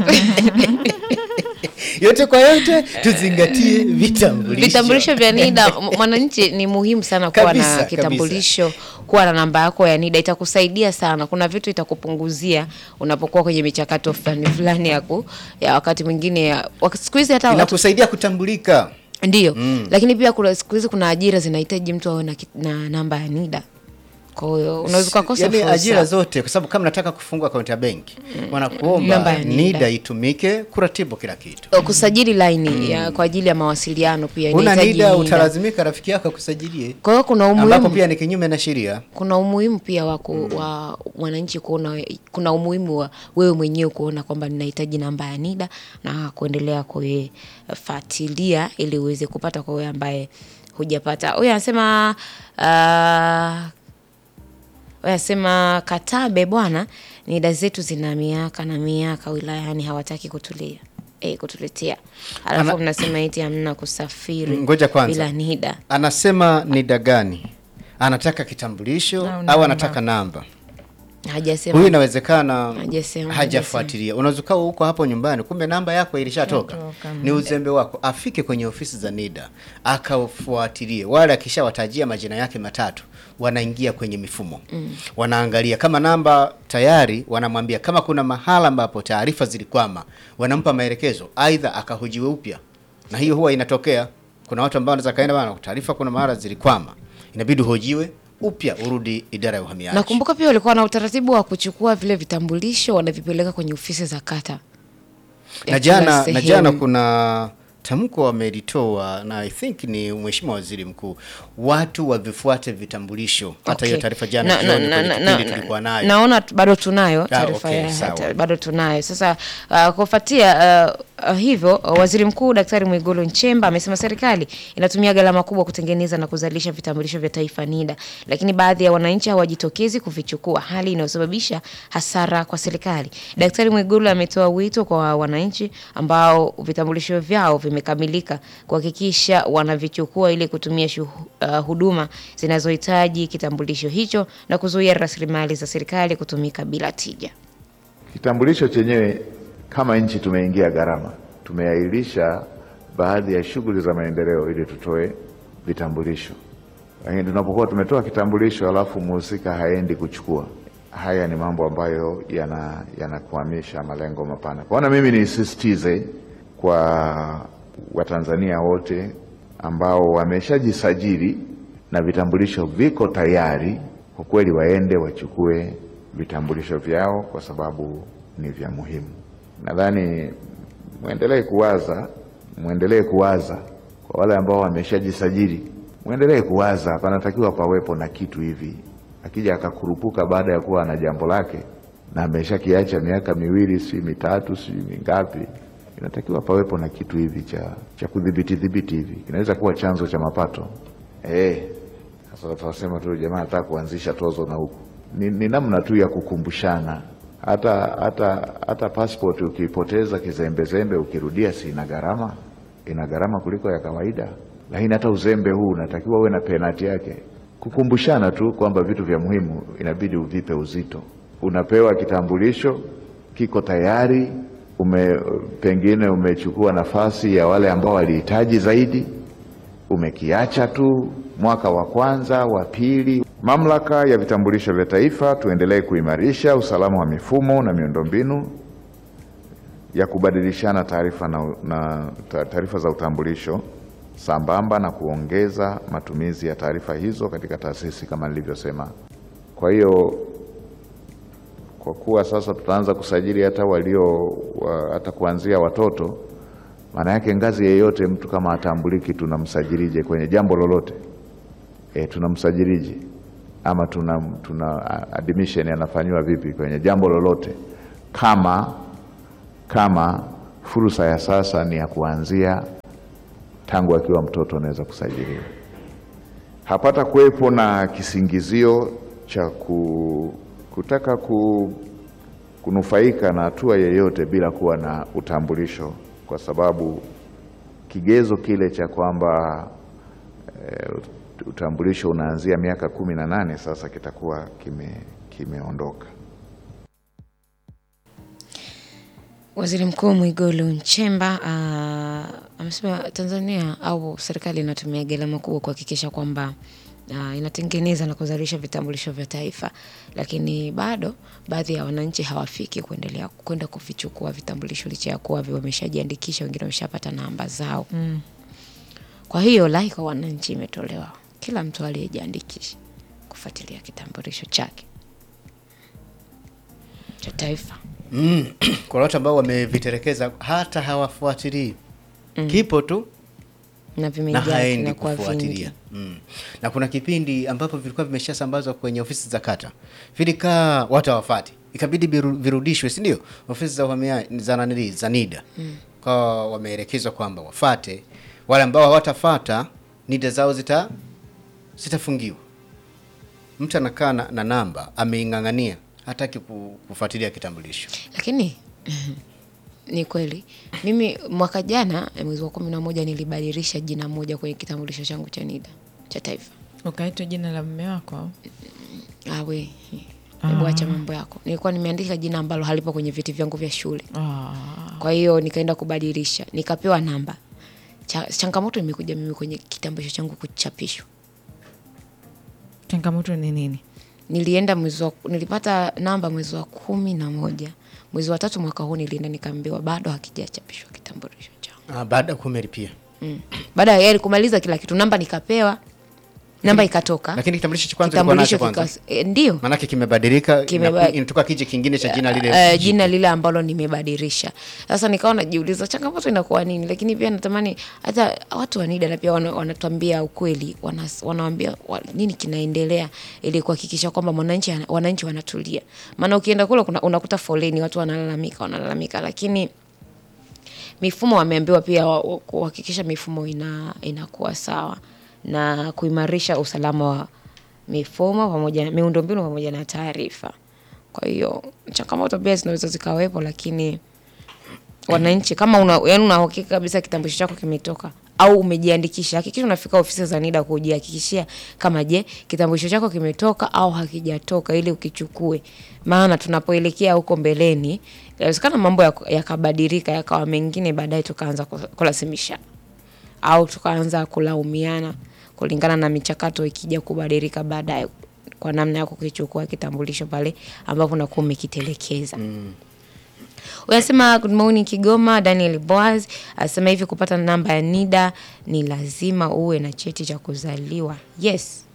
Yote kwa yote tuzingatie vitambulisho. Vitambulisho vya NIDA, m- mwananchi ni muhimu sana kuwa Kabisa, na kitambulisho, kuwa na namba yako ya NIDA itakusaidia sana. Kuna vitu itakupunguzia unapokuwa kwenye michakato fulani fulani ya, ku, ya wakati mwingine ya wak- siku hizi hata watu, Inakusaidia kutambulika. ndio lakini pia kuna siku hizi kuna ajira zinahitaji mtu awe na, ki- na namba ya NIDA. Kwa hiyo unaweza ukakosa Yaani fursa. ajira zote, kwa sababu kama nataka kufungua akaunti ya benki wanakuomba Namba ya NIDA. NIDA itumike kuratibu kila kitu. O, kusajili laini ya kwa ajili ya mawasiliano pia Una inahitaji NIDA NIDA. utalazimika rafiki yako akusajilie, Kwa hiyo kuna ambapo umuhimu pia ni kinyume na sheria. kuna umuhimu pia wa, ku, wa wananchi kuona, kuna umuhimu wa wewe mwenyewe kuona kwamba ninahitaji namba ya NIDA na kuendelea kuifuatilia ili uweze kupata kwa wewe ambaye hujapata. Huyu anasema uh, huyu anasema Katabe bwana, NIDA zetu zina miaka na miaka wilayani hawataki kutulia. Eh, kutuletea. Alafu Ana- mnasema eti hamna kusafiri Ngoja kwanza. bila NIDA. Anasema NIDA gani? Anataka kitambulisho Au au namba. anataka namba? Hajasema. Huyu inawezekana Hajasema, hajafuatilia. Unaweza ukawa huko hapo nyumbani, kumbe namba yako ilishatoka. Ilishatoka. Ni uzembe wako. Afike kwenye ofisi za NIDA akafuatilie. Wale akishawatajia majina yake matatu, wanaingia kwenye mifumo. Wanaangalia kama namba tayari, wanamwambia kama kuna mahala ambapo taarifa zilikwama, wanampa maelekezo, aidha akahojiwe upya. Na hiyo huwa inatokea. Kuna watu ambao wanaweza kaenda bana, taarifa kuna mahala zilikwama, inabidi uhojiwe upya, urudi idara ya uhamiaji. Nakumbuka pia walikuwa na utaratibu wa kuchukua vile vitambulisho wanavipeleka kwenye ofisi za kata. Ya na kila jana na sehemu. jana kuna tamko wamelitoa na I think ni Mheshimiwa Waziri Mkuu, watu wavifuate vitambulisho. Hata hiyo Okay. taarifa jana Na- jioni na- kwenye na- kipindi na- tulikuwa nayo. Naona tu- bado tunayo taarifa okay, ya sawa. hata- bado tunayo. Sasa uh, kufuatia uh, uh, hivyo uh, Waziri Mkuu Daktari Mwigulu Nchemba amesema serikali inatumia gharama kubwa kutengeneza na kuzalisha vitambulisho vya taifa NIDA, lakini baadhi ya wananchi hawajitokezi kuvichukua, hali inayosababisha hasara kwa serikali. Daktari Mwigulu ametoa wito kwa wananchi ambao vitambulisho vyao vimekamilika kuhakikisha wanavichukua ili kutumia shuhu, uh, huduma zinazohitaji kitambulisho hicho na kuzuia rasilimali za serikali kutumika bila tija. Kitambulisho chenyewe kama nchi tumeingia gharama, tumeahirisha baadhi ya shughuli za maendeleo ili tutoe vitambulisho. Lakini tunapokuwa tumetoa kitambulisho alafu mhusika haendi kuchukua, haya ni mambo ambayo yana yanakwamisha malengo mapana. Kwa hiyo mimi nisisitize kwa Watanzania wote ambao wameshajisajili na vitambulisho viko tayari, kwa kweli waende wachukue vitambulisho vyao kwa sababu ni vya muhimu. Nadhani muendelee kuwaza, muendelee kuwaza kwa wale ambao wameshajisajili, muendelee kuwaza, panatakiwa pawepo na kitu hivi. Akija akakurupuka baada ya kuwa na jambo lake na ameshakiacha miaka miwili si mitatu si mingapi, inatakiwa pawepo na kitu hivi cha cha kudhibiti dhibiti hivi. Inaweza kuwa chanzo cha mapato. Eh, sasa tunasema tu jamaa anataka kuanzisha tozo na huku. Ni, ni namna tu ya kukumbushana. Hata hata hata passport ukipoteza kizembezembe ukirudia, si ina gharama? Ina gharama kuliko ya kawaida. Lakini hata uzembe huu unatakiwa uwe na penalty yake. Kukumbushana tu kwamba vitu vya muhimu inabidi uvipe uzito. Unapewa kitambulisho, kiko tayari, ume pengine umechukua nafasi ya wale ambao walihitaji zaidi, umekiacha tu mwaka wa kwanza, wa pili. Mamlaka ya vitambulisho vya taifa tuendelee kuimarisha usalama wa mifumo na miundombinu ya kubadilishana taarifa na, na taarifa za utambulisho sambamba na kuongeza matumizi ya taarifa hizo katika taasisi kama nilivyosema. Kwa hiyo kwa kuwa sasa tutaanza kusajili hata walio wa, hata kuanzia watoto, maana yake ngazi yeyote mtu kama atambuliki tunamsajilije kwenye jambo lolote? E, tunamsajilije? Ama tuna, tuna admission anafanywa vipi kwenye jambo lolote? Kama kama fursa ya sasa ni ya kuanzia tangu akiwa mtoto anaweza kusajiliwa. Hapata kuwepo na kisingizio cha ku, kutaka ku, kunufaika na hatua yeyote bila kuwa na utambulisho, kwa sababu kigezo kile cha kwamba e, utambulisho unaanzia miaka kumi na nane sasa kitakuwa kime kimeondoka. Waziri Mkuu Mwigulu Nchemba uh, amesema Tanzania au serikali inatumia gharama kubwa kuhakikisha kwamba uh, inatengeneza na kuzalisha vitambulisho vya taifa, lakini bado baadhi ya wananchi hawafiki kuendelea kwenda kuvichukua vitambulisho licha ya kuwa wameshajiandikisha, wengine wameshapata namba zao. Mm. Kwa hiyo lai kwa wananchi imetolewa kila mtu aliyejiandikisha kufuatilia kitambulisho chake cha taifa. Mm. Kwa watu ambao wameviterekeza hata hawafuatilii. Mm. Kipo tu na na haendi kufuatilia. Mm. Na kuna kipindi ambapo vilikuwa vimeshasambazwa kwenye ofisi za kata. Vilikaa watu hawafati. Ikabidi virudishwe, si ndio? Ofisi za uhamiaji za nanili za NIDA. Mm. Kwa wameelekezwa kwamba wafate, wale ambao hawatafuata NIDA zao zita zitafungiwa. Mtu anakaa na, na namba ameingangania, hataki kufuatilia kitambulisho. Lakini ni kweli mimi mwaka jana mwezi wa kumi na moja nilibadilisha jina moja kwenye kitambulisho changu cha NIDA cha taifa. Ukaitwa jina la mume wako? Ah we. Hebu acha mambo yako. Nilikuwa nimeandika jina ambalo halipo kwenye viti vyangu vya shule. Ah. Kwa hiyo nikaenda kubadilisha, nikapewa namba. Ch changamoto imekuja mimi kwenye kitambulisho changu kuchapishwa. Changamoto ni nini? Nilienda mwezi wa, nilipata namba mwezi wa kumi na moja. Mwezi wa tatu mwaka huu nilienda nikaambiwa bado hakijachapishwa kitambulisho changu. Ah, baada ya kumelipia. Mm. Baada ya kumaliza kila kitu namba nikapewa. namba ikatoka. Lakini kitambulisho cha kwanza kilikuwa nacho kwanza. E, ndio. Maana yake kimebadilika, Kimeba... inatoka kije kingine cha jina lile. Uh, jina lile ambalo nimebadilisha. Sasa nikawa najiuliza changamoto inakuwa nini, lakini pia natamani hata watu wa NIDA na pia wanatuambia ukweli, wanawaambia wa, nini kinaendelea ili kuhakikisha kwamba mwananchi wananchi wanatulia. Maana ukienda kule unakuta foleni, watu wanalalamika, wanalalamika, lakini mifumo wameambiwa pia kuhakikisha mifumo ina inakuwa sawa na kuimarisha usalama wa mifumo pamoja miundombinu pamoja na taarifa. Kwa hiyo changamoto pia zinaweza zikawepo, lakini wananchi kama una yaani una uhakika kabisa kitambulisho chako kimetoka au umejiandikisha, hakikisha unafika ofisi za NIDA kujihakikishia kama je kitambulisho chako kimetoka au hakijatoka ili ukichukue. Maana tunapoelekea huko mbeleni inawezekana mambo yakabadilika ya yakawa mengine, baadaye tukaanza kulazimisha au tukaanza kulaumiana kulingana na michakato ikija kubadilika baadaye kwa namna ya kukichukua kitambulisho pale ambapo unakuwa umekitelekeza. Mm. Unasema good morning Kigoma, Daniel Boaz asema hivi kupata namba ya NIDA ni lazima uwe na cheti cha kuzaliwa. Yes.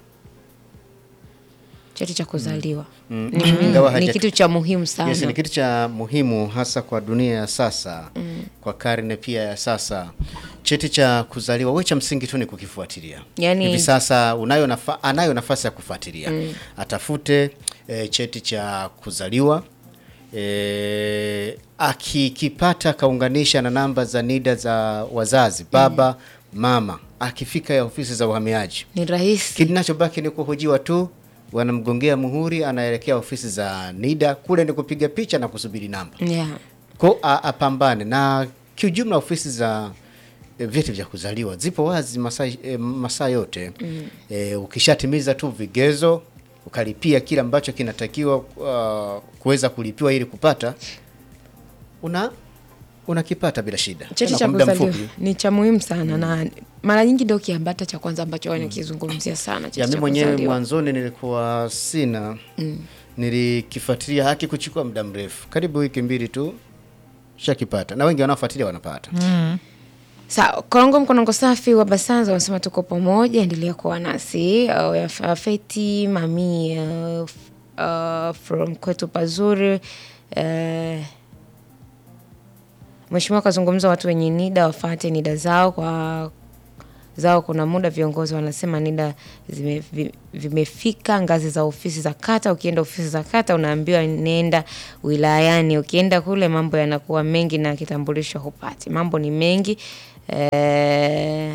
Cheti cha kuzaliwa. Mm. Ni, mm. ni kitu cha muhimu sana. Yes, ni kitu cha muhimu hasa kwa dunia ya sasa. Mm. Kwa karne pia ya sasa. Cheti cha kuzaliwa wewe cha msingi tu ni kukifuatilia. Yani, hivi sasa unayo nafa, anayo nafasi ya kufuatilia. Mm. Atafute e, cheti cha kuzaliwa. E, akikipata kaunganisha na namba za NIDA za wazazi, baba, mm. mama, akifika ya ofisi za uhamiaji. Ni rahisi. Kinachobaki ni kuhojiwa tu, wanamgongea muhuri, anaelekea ofisi za NIDA, kule ni kupiga picha na kusubiri namba. Yeah. Kwa apambane na kiujumla ofisi za e, vyeti vya kuzaliwa zipo wazi masaa e, masaa yote. Mm. E, ukishatimiza tu vigezo ukalipia kile ambacho kinatakiwa uh, kuweza kulipiwa ili kupata una unakipata bila shida. Cheti cha kuzaliwa ni cha muhimu sana. Mm. Na mara nyingi ndio kiambata cha kwanza ambacho wanakizungumzia sana cheti cha kuzaliwa. Mimi mwenyewe mwanzoni nilikuwa sina. Mm. Nilikifuatilia haki kuchukua muda mrefu. Karibu wiki mbili tu shakipata. Na wengi wanaofuatilia wanapata. Mm. Sawa, Korongo Mkonongo Safi wa Basanza wanasema tuko pamoja, endelea kuwa nasi. Uh, Feti Mami uh, uh, from Kwetu Pazuri. Uh, Mheshimiwa kazungumza watu wenye NIDA wafuate NIDA zao kwa zao. Kuna muda viongozi wanasema NIDA zime, vimefika ngazi za ofisi za kata. Ukienda ofisi za kata unaambiwa nenda wilayani. Ukienda kule mambo yanakuwa mengi na kitambulisho hupati. Mambo ni mengi. Eh,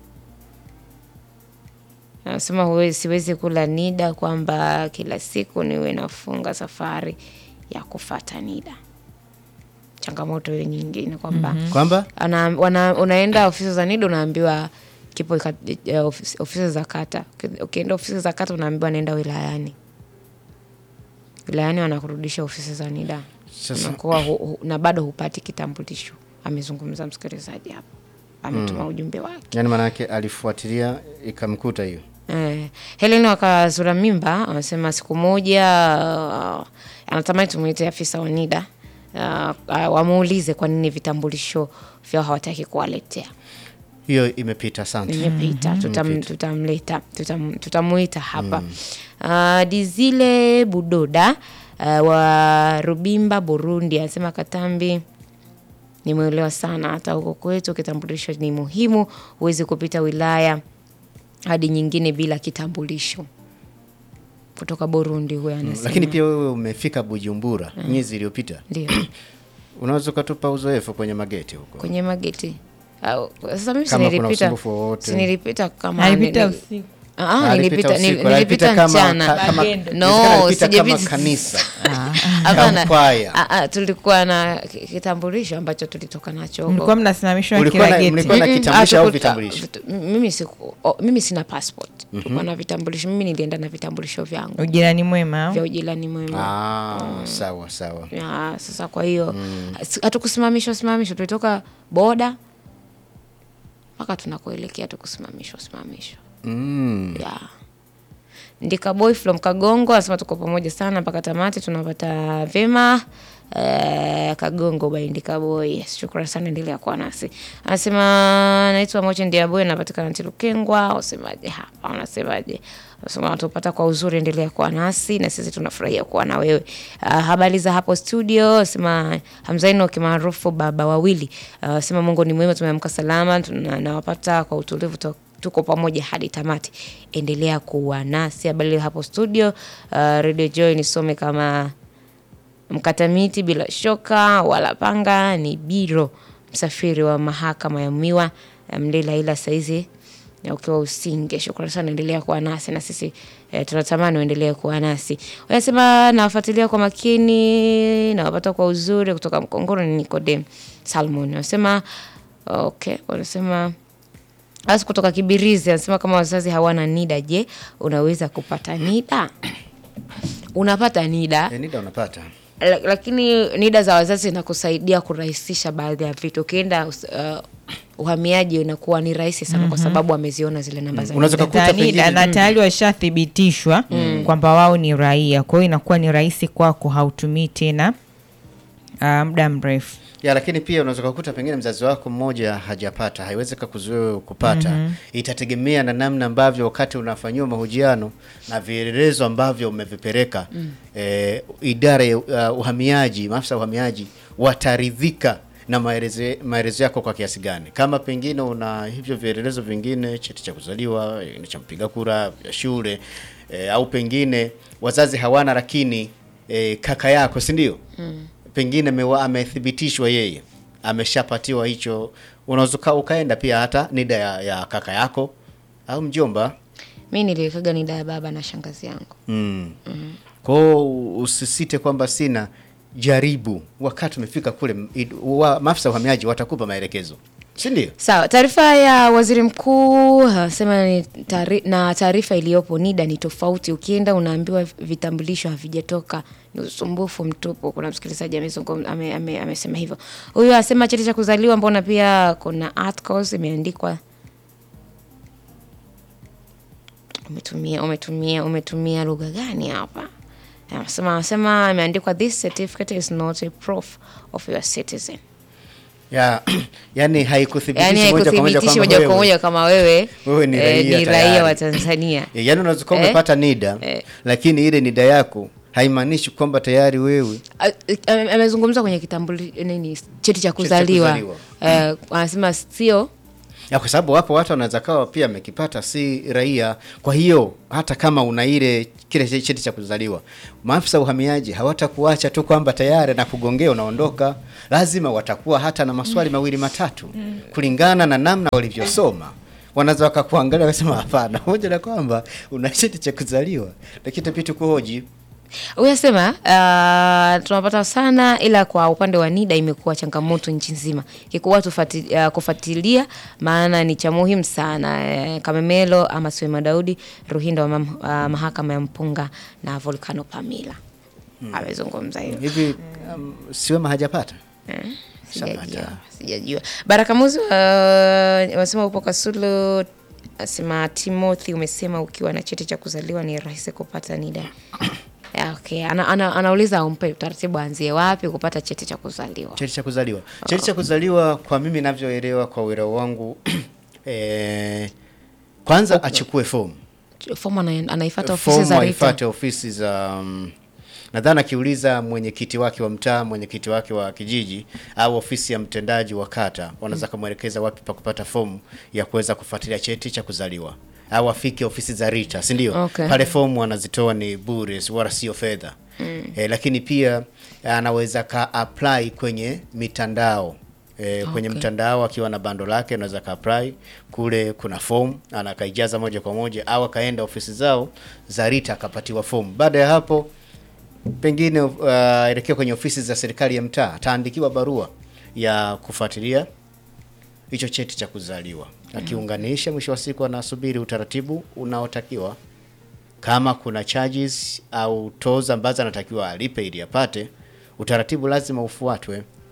nasema huwezi siwezi kula NIDA kwamba kila siku niwe nafunga safari ya kufuata NIDA. Changamoto ile nyingine kwamba mm-hmm. kwamba ana unaenda ofisi za NIDA unaambiwa kipo uh, ofisi, ofisi za kata. Ukienda ofisi za kata unaambiwa nenda wilayani. Wilayani wanakurudisha ofisi za NIDA. Unakuwa hu, hu, na bado hupati kitambulisho. Amezungumza msikilizaji hapo. Ametuma mm. ujumbe wake. Yaani maana yake alifuatilia ikamkuta hiyo. Eh, Helena wakazura mimba anasema siku moja uh, anatamani tumuite afisa wa NIDA uh, uh, wamuulize kwa nini vitambulisho vyao hawataki kuwaletea. Hiyo imepita sana. Imepita. Mm-hmm. Tutam, tutamleta, tutam, tutamuita hapa. Mm. Uh, Dizile Budoda uh, wa Rubimba Burundi anasema Katambi nimeelewa sana, hata huko kwetu kitambulisho ni muhimu, huwezi kupita wilaya hadi nyingine bila kitambulisho. Kutoka Burundi huyo anasema. Lakini pia wewe umefika Bujumbura mm. miezi iliyopita. Ndio. Unaweza kutupa uzoefu kwenye mageti huko? Kwenye mageti. Au sasa mimi sinilipita. Sinilipita kama nilipita usiku. Ah, nilipita nilipita mchana. No, sijapita kanisa. Hapana. Ah ah, tulikuwa na kitambulisho ambacho tulitoka nacho. Mlikuwa mnasimamishwa kila geti. Mlikuwa na kitambulisho au vitambulisho? Mimi siku mimi sina passport. Tulikuwa na vitambulisho. Mimi nilienda na vitambulisho vyangu. Ujirani mwema. Vya ujirani mwema. Ah, sawa sawa. Ya, sasa kwa hiyo hatukusimamishwa simamishwa, tulitoka boda mpaka tunakoelekea tukusimamishwa simamishwa. Mm. Yeah. Ndika boy from Kagongo anasema tuko pamoja sana mpaka tamati tunapata vema. uh, Kagongo Baindika Boy. Shukrani sana, endelea kuwa nasi. Anasema naitwa Moche Ndia Boy, napatikana Ntilukengwa. Usemaje hapa? Unasemaje? Unasema watupata kwa uzuri, endelea kuwa nasi na sisi tunafurahia kuwa na wewe. Uh, habari za hapo studio. Sema Hamzaino kimaarufu baba wawili. Uh, sema Mungu ni mwema, tumeamka salama, tunawapata kwa utulivu, tuko pamoja hadi tamati. Endelea kuwa nasi. Habari hapo studio. Uh, Radio Joy nisome kama mkatamiti bila shoka wala panga, ni biro msafiri wa mahakama ya Miwa Mlela, ila saizi na ukiwa Usinge. Shukrani sana, endelea kuwa nasi na sisi eh, tunatamani uendelee kuwa nasi. Wanasema nawafuatilia kwa makini na wapata kwa uzuri kutoka Mkongoro, ni Nikodem Salmon. Wanasema okay, wanasema Asi kutoka Kibirizi, anasema kama wazazi hawana NIDA, je, unaweza kupata NIDA? Unapata NIDA. E, NIDA unapata. L- lakini NIDA za wazazi inakusaidia kurahisisha baadhi ya vitu. Ukienda uh, uhamiaji inakuwa ni rahisi sana, mm-hmm. kwa sababu wameziona zile namba za unaweza kukuta pengine na tayari washathibitishwa mm. kwamba wao ni raia. Kwa hiyo inakuwa ni rahisi kwako, hautumii tena uh, muda mrefu. Ya, lakini pia unaweza kukuta pengine mzazi wako mmoja hajapata, haiwezi kukuzuia kupata. Mm-hmm. Itategemea na namna ambavyo wakati unafanywa mahojiano na vielelezo ambavyo umevipeleka, mm. eh, idara ya uh, uhamiaji, maafisa uhamiaji wataridhika na maelezo maelezo yako kwa kiasi gani. Kama pengine una hivyo vielelezo vingine, cheti cha kuzaliwa, cha mpiga kura, ya shule, eh, au pengine wazazi hawana lakini eh, kaka yako, si ndio? Mm. Pengine mewa, amethibitishwa yeye, ameshapatiwa hicho, unaweza ukaenda pia hata NIDA ya, ya kaka yako au mjomba. Mimi niliwekaga NIDA ya baba na shangazi yangu. Mm. Mm. Kwa usisite kwamba sina, jaribu wakati umefika kule, wa, maafisa uhamiaji watakupa maelekezo. Si ndio? Sawa, taarifa ya waziri mkuu sema ni tari, na taarifa iliyopo NIDA ni tofauti. Ukienda unaambiwa vitambulisho havijatoka, ni usumbufu mtupu. Kuna msikilizaji amesema ame, ame, amesema hivyo. Huyu anasema cheti cha kuzaliwa, mbona pia kuna articles imeandikwa. Umetumia umetumia umetumia lugha gani hapa? Anasema anasema imeandikwa this certificate is not a proof of your citizen. Ya, yani haikuthibitishi yani moja kwa moja moja kwa moja kama wewe wewe ni raia, eh, ni raia wa Tanzania. Ya, yani unaweza kuwa umepata eh? NIDA eh. lakini ile NIDA yako haimaanishi kwamba tayari wewe. Amezungumza kwenye kitambulisho nini, cheti cha kuzaliwa. Eh, anasema sio. Ya, kwa sababu wapo watu wanaweza kawa pia amekipata si raia. Kwa hiyo hata kama una ile kile cheti cha kuzaliwa, maafisa uhamiaji hawatakuacha tu kwamba tayari na kugongea unaondoka. Lazima watakuwa hata na maswali mm. mawili matatu mm. kulingana na namna walivyosoma. Wanaweza wakakuangalia wakasema hapana, hoja na kwamba una cheti cha kuzaliwa, lakini tapitu kuhoji. Uyasema uh, tunapata sana, ila kwa upande wa NIDA imekuwa changamoto nchi nzima. Kikuwa tufuatilia, uh, kufuatilia maana ni cha muhimu sana. Uh, Kamemelo ama Swema Daudi Ruhinda wa mam, uh, mahakama ya Mpunga na Volcano Pamila. Hmm. Amezungumza hiyo. Hivi um, Swema hajapata? Eh, sijajua. Sijajua. Baraka Muzi uh, wasema upo Kasulu. Asema Timothy, umesema ukiwa na cheti cha kuzaliwa ni rahisi kupata NIDA. Yeah, okay. Ana, ana, anauliza umpe utaratibu anzie wapi kupata cheti cha kuzaliwa. Cheti cha kuzaliwa. Oh. Cheti cha kuzaliwa kwa mimi ninavyoelewa kwa uelewa wangu eh, kwanza okay. achukue form. Form anaifuata ofisi za Rita. Form ofisi za um, nadhani akiuliza mwenyekiti wake wa mtaa, mwenyekiti wake wa kijiji au ofisi ya mtendaji wa kata, wanaweza mm. kumuelekeza wapi pa kupata fomu ya kuweza kufuatilia cheti cha kuzaliwa. Au afike ofisi za Rita, si ndio? Okay. Pale fomu wanazitoa ni bure, wala sio fedha. Mm. E, lakini pia anaweza ka apply kwenye mitandao. E, kwenye okay. mtandao akiwa na bando lake anaweza ka apply kule, kuna form anakaijaza moja kwa moja, au akaenda ofisi zao za Rita akapatiwa form. Baada ya hapo pengine uh, elekea kwenye ofisi za serikali ya mtaa, ataandikiwa barua ya kufuatilia hicho cheti cha kuzaliwa. Akiunganisha, mwisho wa siku anasubiri utaratibu unaotakiwa. Kama kuna charges au toza ambazo anatakiwa alipe ili apate, utaratibu lazima ufuatwe.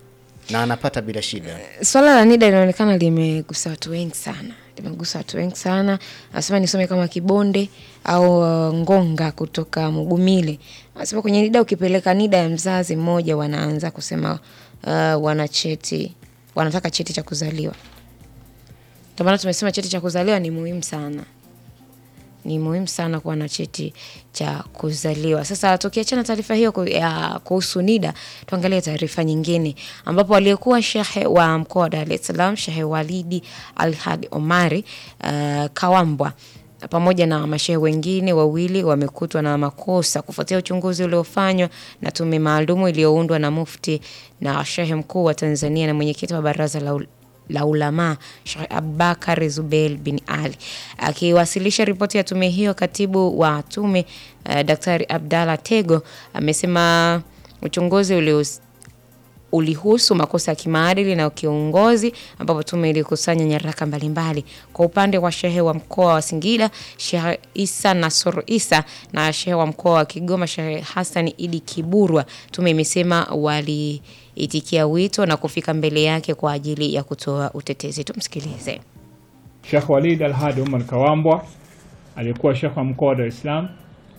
na anapata bila shida. Swala la NIDA linaonekana limegusa watu wengi sana. Limegusa watu wengi sana. Nasema nisome kama Kibonde au uh, Ngonga kutoka Mugumile. Nasema kwenye NIDA ukipeleka NIDA ya mzazi mmoja wanaanza kusema uh, wana cheti, wanataka cheti cha kuzaliwa. Ndio maana tumesema cheti cha kuzaliwa ni muhimu sana. Ni muhimu sana kuwa na cheti cha kuzaliwa. Sasa tukiachana taarifa hiyo kuhusu NIDA, tuangalie taarifa nyingine ambapo aliyekuwa shehe wa mkoa wa Dar es Salaam, Shehe Walidi Al-Hadi Omari uh, Kawambwa pamoja na mashehe wengine wawili wamekutwa na makosa kufuatia uchunguzi uliofanywa na tume maalumu iliyoundwa na Mufti na Shehe mkuu wa Tanzania na mwenyekiti wa baraza la la ulama Sheikh Abubakar Zubel bin Ali. Akiwasilisha ripoti ya tume hiyo, katibu wa tume uh, Daktari Abdalla Tego amesema uchunguzi ulius ulihusu makosa ya kimaadili na kiongozi, ambapo tume ilikusanya nyaraka mbalimbali. Kwa upande wa shehe wa mkoa wa Singida, Sheikh Isa Nasor Isa, na shehe wa mkoa wa Kigoma, Sheikh Hassan Idi Kiburwa, tume imesema wali itikia wito na kufika mbele yake kwa ajili ya kutoa utetezi. Tumsikilize. Sheikh Walid Al-Hadi Omar Kawambwa aliyekuwa Sheikh wa mkoa wa Dar es Salaam,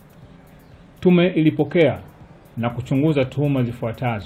tume ilipokea na kuchunguza tuhuma zifuatazo: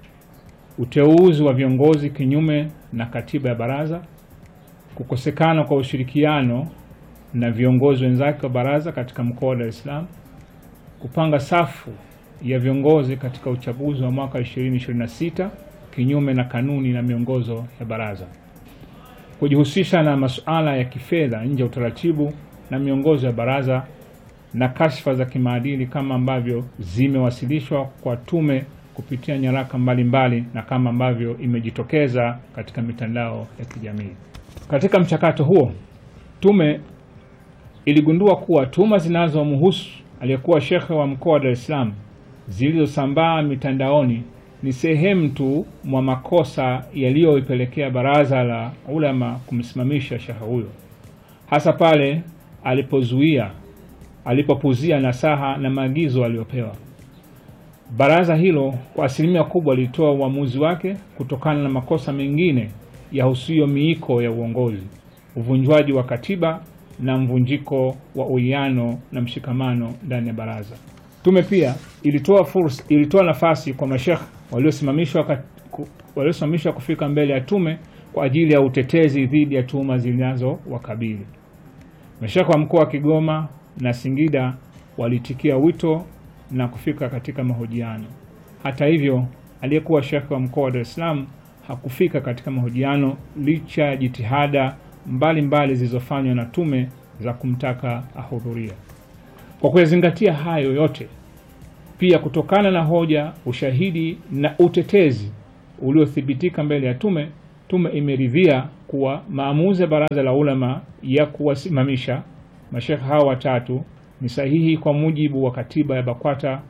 uteuzi wa viongozi kinyume na katiba ya baraza, kukosekana kwa ushirikiano na viongozi wenzake wa baraza katika mkoa wa Dar es Salaam, kupanga safu ya viongozi katika uchaguzi wa mwaka ishirini ishirini na sita kinyume na kanuni na miongozo ya baraza, kujihusisha na masuala ya kifedha nje ya utaratibu na miongozo ya baraza, na kashfa za kimaadili kama ambavyo zimewasilishwa kwa tume kupitia nyaraka mbalimbali na kama ambavyo imejitokeza katika mitandao ya kijamii. Katika mchakato huo, tume iligundua kuwa tuhuma zinazomhusu aliyekuwa shekhe wa mkoa wa Dar es Salaam zilizosambaa mitandaoni ni sehemu tu mwa makosa yaliyoipelekea baraza la ulama kumsimamisha shekhe huyo, hasa pale alipozuia alipopuzia nasaha na maagizo aliyopewa. Baraza hilo kwa asilimia kubwa lilitoa uamuzi wake kutokana na makosa mengine ya husuyo miiko ya uongozi, uvunjwaji wa katiba na mvunjiko wa uwiano na mshikamano ndani ya baraza. Tume pia ilitoa fursa, ilitoa nafasi kwa mashekhe waliosimamishwa waliosimamishwa kufika mbele ya tume kwa ajili ya utetezi dhidi ya tuhuma zinazo wakabili. Mashekhe wa mkoa wa Kigoma na Singida walitikia wito na kufika katika mahojiano. Hata hivyo, aliyekuwa shekhe wa mkoa wa Dar es Salaam hakufika katika mahojiano licha ya jitihada mbalimbali zilizofanywa na tume za kumtaka ahudhuria. Kwa kuzingatia hayo yote, pia kutokana na hoja, ushahidi na utetezi uliothibitika mbele ya tume, tume imeridhia kuwa maamuzi ya baraza la ulama ya kuwasimamisha mashekhe hao watatu ni sahihi kwa mujibu wa katiba ya BAKWATA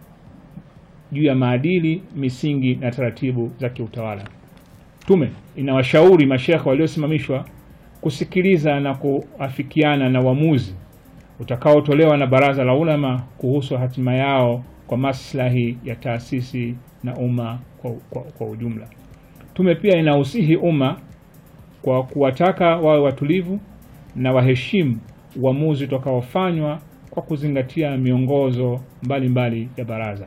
juu ya maadili, misingi na taratibu za kiutawala. Tume inawashauri mashekhe waliosimamishwa kusikiliza na kuafikiana na uamuzi utakaotolewa na baraza la ulama kuhusu hatima yao kwa maslahi ya taasisi na umma kwa, kwa, kwa ujumla. Tume pia inahusihi umma kwa kuwataka wawe watulivu na waheshimu uamuzi utakaofanywa kwa kuzingatia miongozo mbalimbali mbali ya baraza.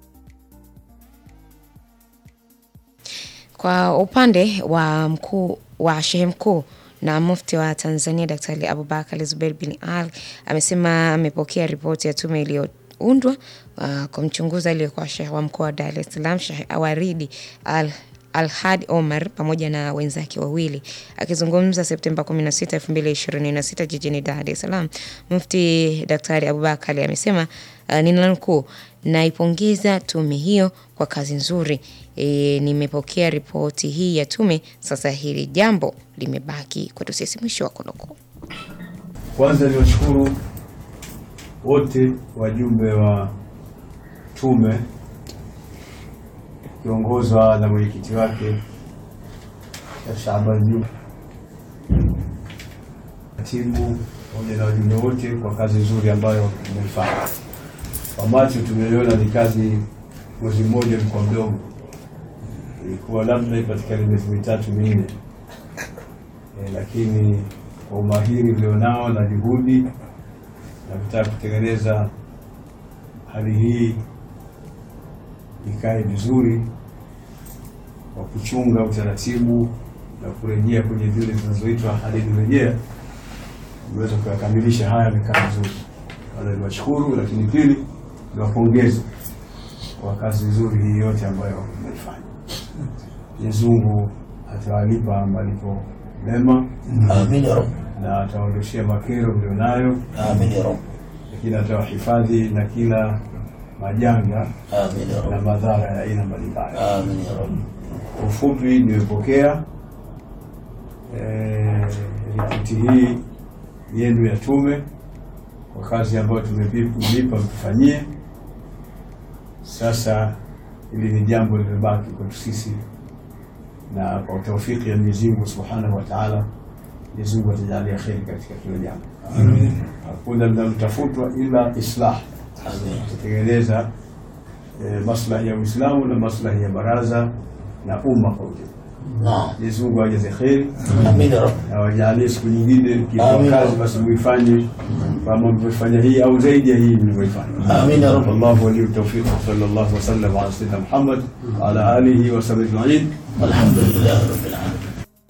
Kwa upande wa mkuu wa shehe mkuu na mufti wa Tanzania Daktari Abubakar Zubel bin Ali amesema amepokea ripoti ya tume iliyoundwa uh, kumchunguza aliyekuwa shehe wa mkoa wa Dar es Salaam Sheikh Walid Al Al-Hadi Omar pamoja na wenzake wawili. Akizungumza Septemba kumi na sita elfu mbili ishirini na sita jijini Dar es Salaam, Mufti Daktari Abubakar amesema uh, ninanukuu, naipongeza tume hiyo kwa kazi nzuri. E, nimepokea ripoti hii ya tume, sasa hili jambo limebaki kwetu sisi, mwisho wa kunukuu. Kwanza niwashukuru wote wajumbe wa tume kiongozwa na mwenyekiti wake Shaaban Juma, katibu pamoja na wajumbe wote kwa kazi nzuri ambayo mmefanya. Kwa macho tumeona ni kazi, mwezi mmoja ni kwa mdogo, ilikuwa labda ipatikane miezi mitatu minne, e, lakini kwa umahiri ulionao na juhudi na kutaka kutengeneza hali hii ikae vizuri kwa kuchunga utaratibu na kurejea kwenye zile zinazoitwa hadithi rejea, niweza kuyakamilisha haya mikaa vizuri. Wala niwashukuru, lakini pili niwapongeze kwa kazi nzuri hii yote ambayo mnaifanya. Mwenyezi Mungu atawalipa malipo mema. Amin ya Rabb. Na ataondoshia makero mlionayo. Amin ya Rabb. Lakini atawahifadhi na kila majanga. Amin ya Rabb. Na madhara ya aina mbalimbali. Amin ya Rabb. Kwa ufupi, nimepokea eh ripoti hii yenu ya tume kwa kazi ambayo tumelipa mtufanyie. Sasa hili ni jambo limebaki kwetu sisi, na kwa taufiki ya Mwenyezi Mungu Subhanahu wa Ta'ala, Mwenyezi Mungu atajalia kheri katika kila jambo. Amin. Hakuna linalotafutwa ila islah. Amin. Kutengeneza eh, maslahi ya Uislamu na maslahi ya baraza na umma kwa ujumla. Naam. Mwenyezi Mungu ajaze kheri. Amin ya Rabb. Na wajalie siku nyingine kitu kazi basi muifanye kama mlifanya hii au zaidi ya hii mlifanya. Amin ya Rabb. Allahu wali tawfiq. Sallallahu alaihi wasallam ala sayyidina Muhammad ala alihi wa sahbihi ajma'in. Alhamdulillah rabbil alamin.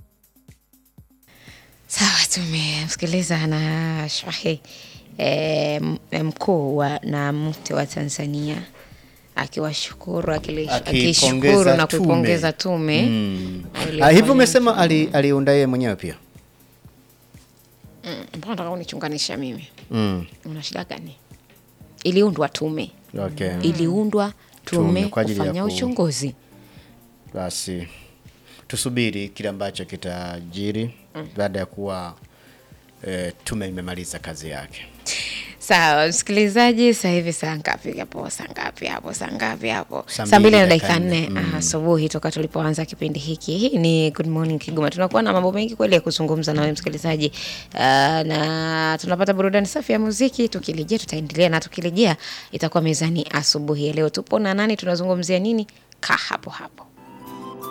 Sawa, tumemsikiliza na Sheikh eh, mkuu wa na mufti wa Tanzania akiwashukuru akishukuru na kuipongeza tume. Mm. Ah, hivyo umesema ali aliunda yeye mwenyewe pia. Mm, mbona nataka unichunganisha mimi? Mm. Una shida gani? Iliundwa tume. Okay. Iliundwa tume, tume kufanya ku... uchunguzi. Basi tusubiri kile ambacho kitajiri mm. baada ya kuwa e, tume imemaliza kazi yake. Sawa, msikilizaji, sasa hivi saa ngapi hapo? Saa ngapi hapo? Saa ngapi hapo? Saa mbili na dakika nne asubuhi toka tulipoanza kipindi hiki. Hii ni Good Morning Kigoma. Tunakuwa na mambo mengi kweli ya kuzungumza na wewe msikilizaji. Uh, na tunapata burudani safi ya muziki. Tukirejea tutaendelea, na tukirejea itakuwa mezani asubuhi ya leo. Tupo na nani, tunazungumzia nini? Kaa hapo hapo.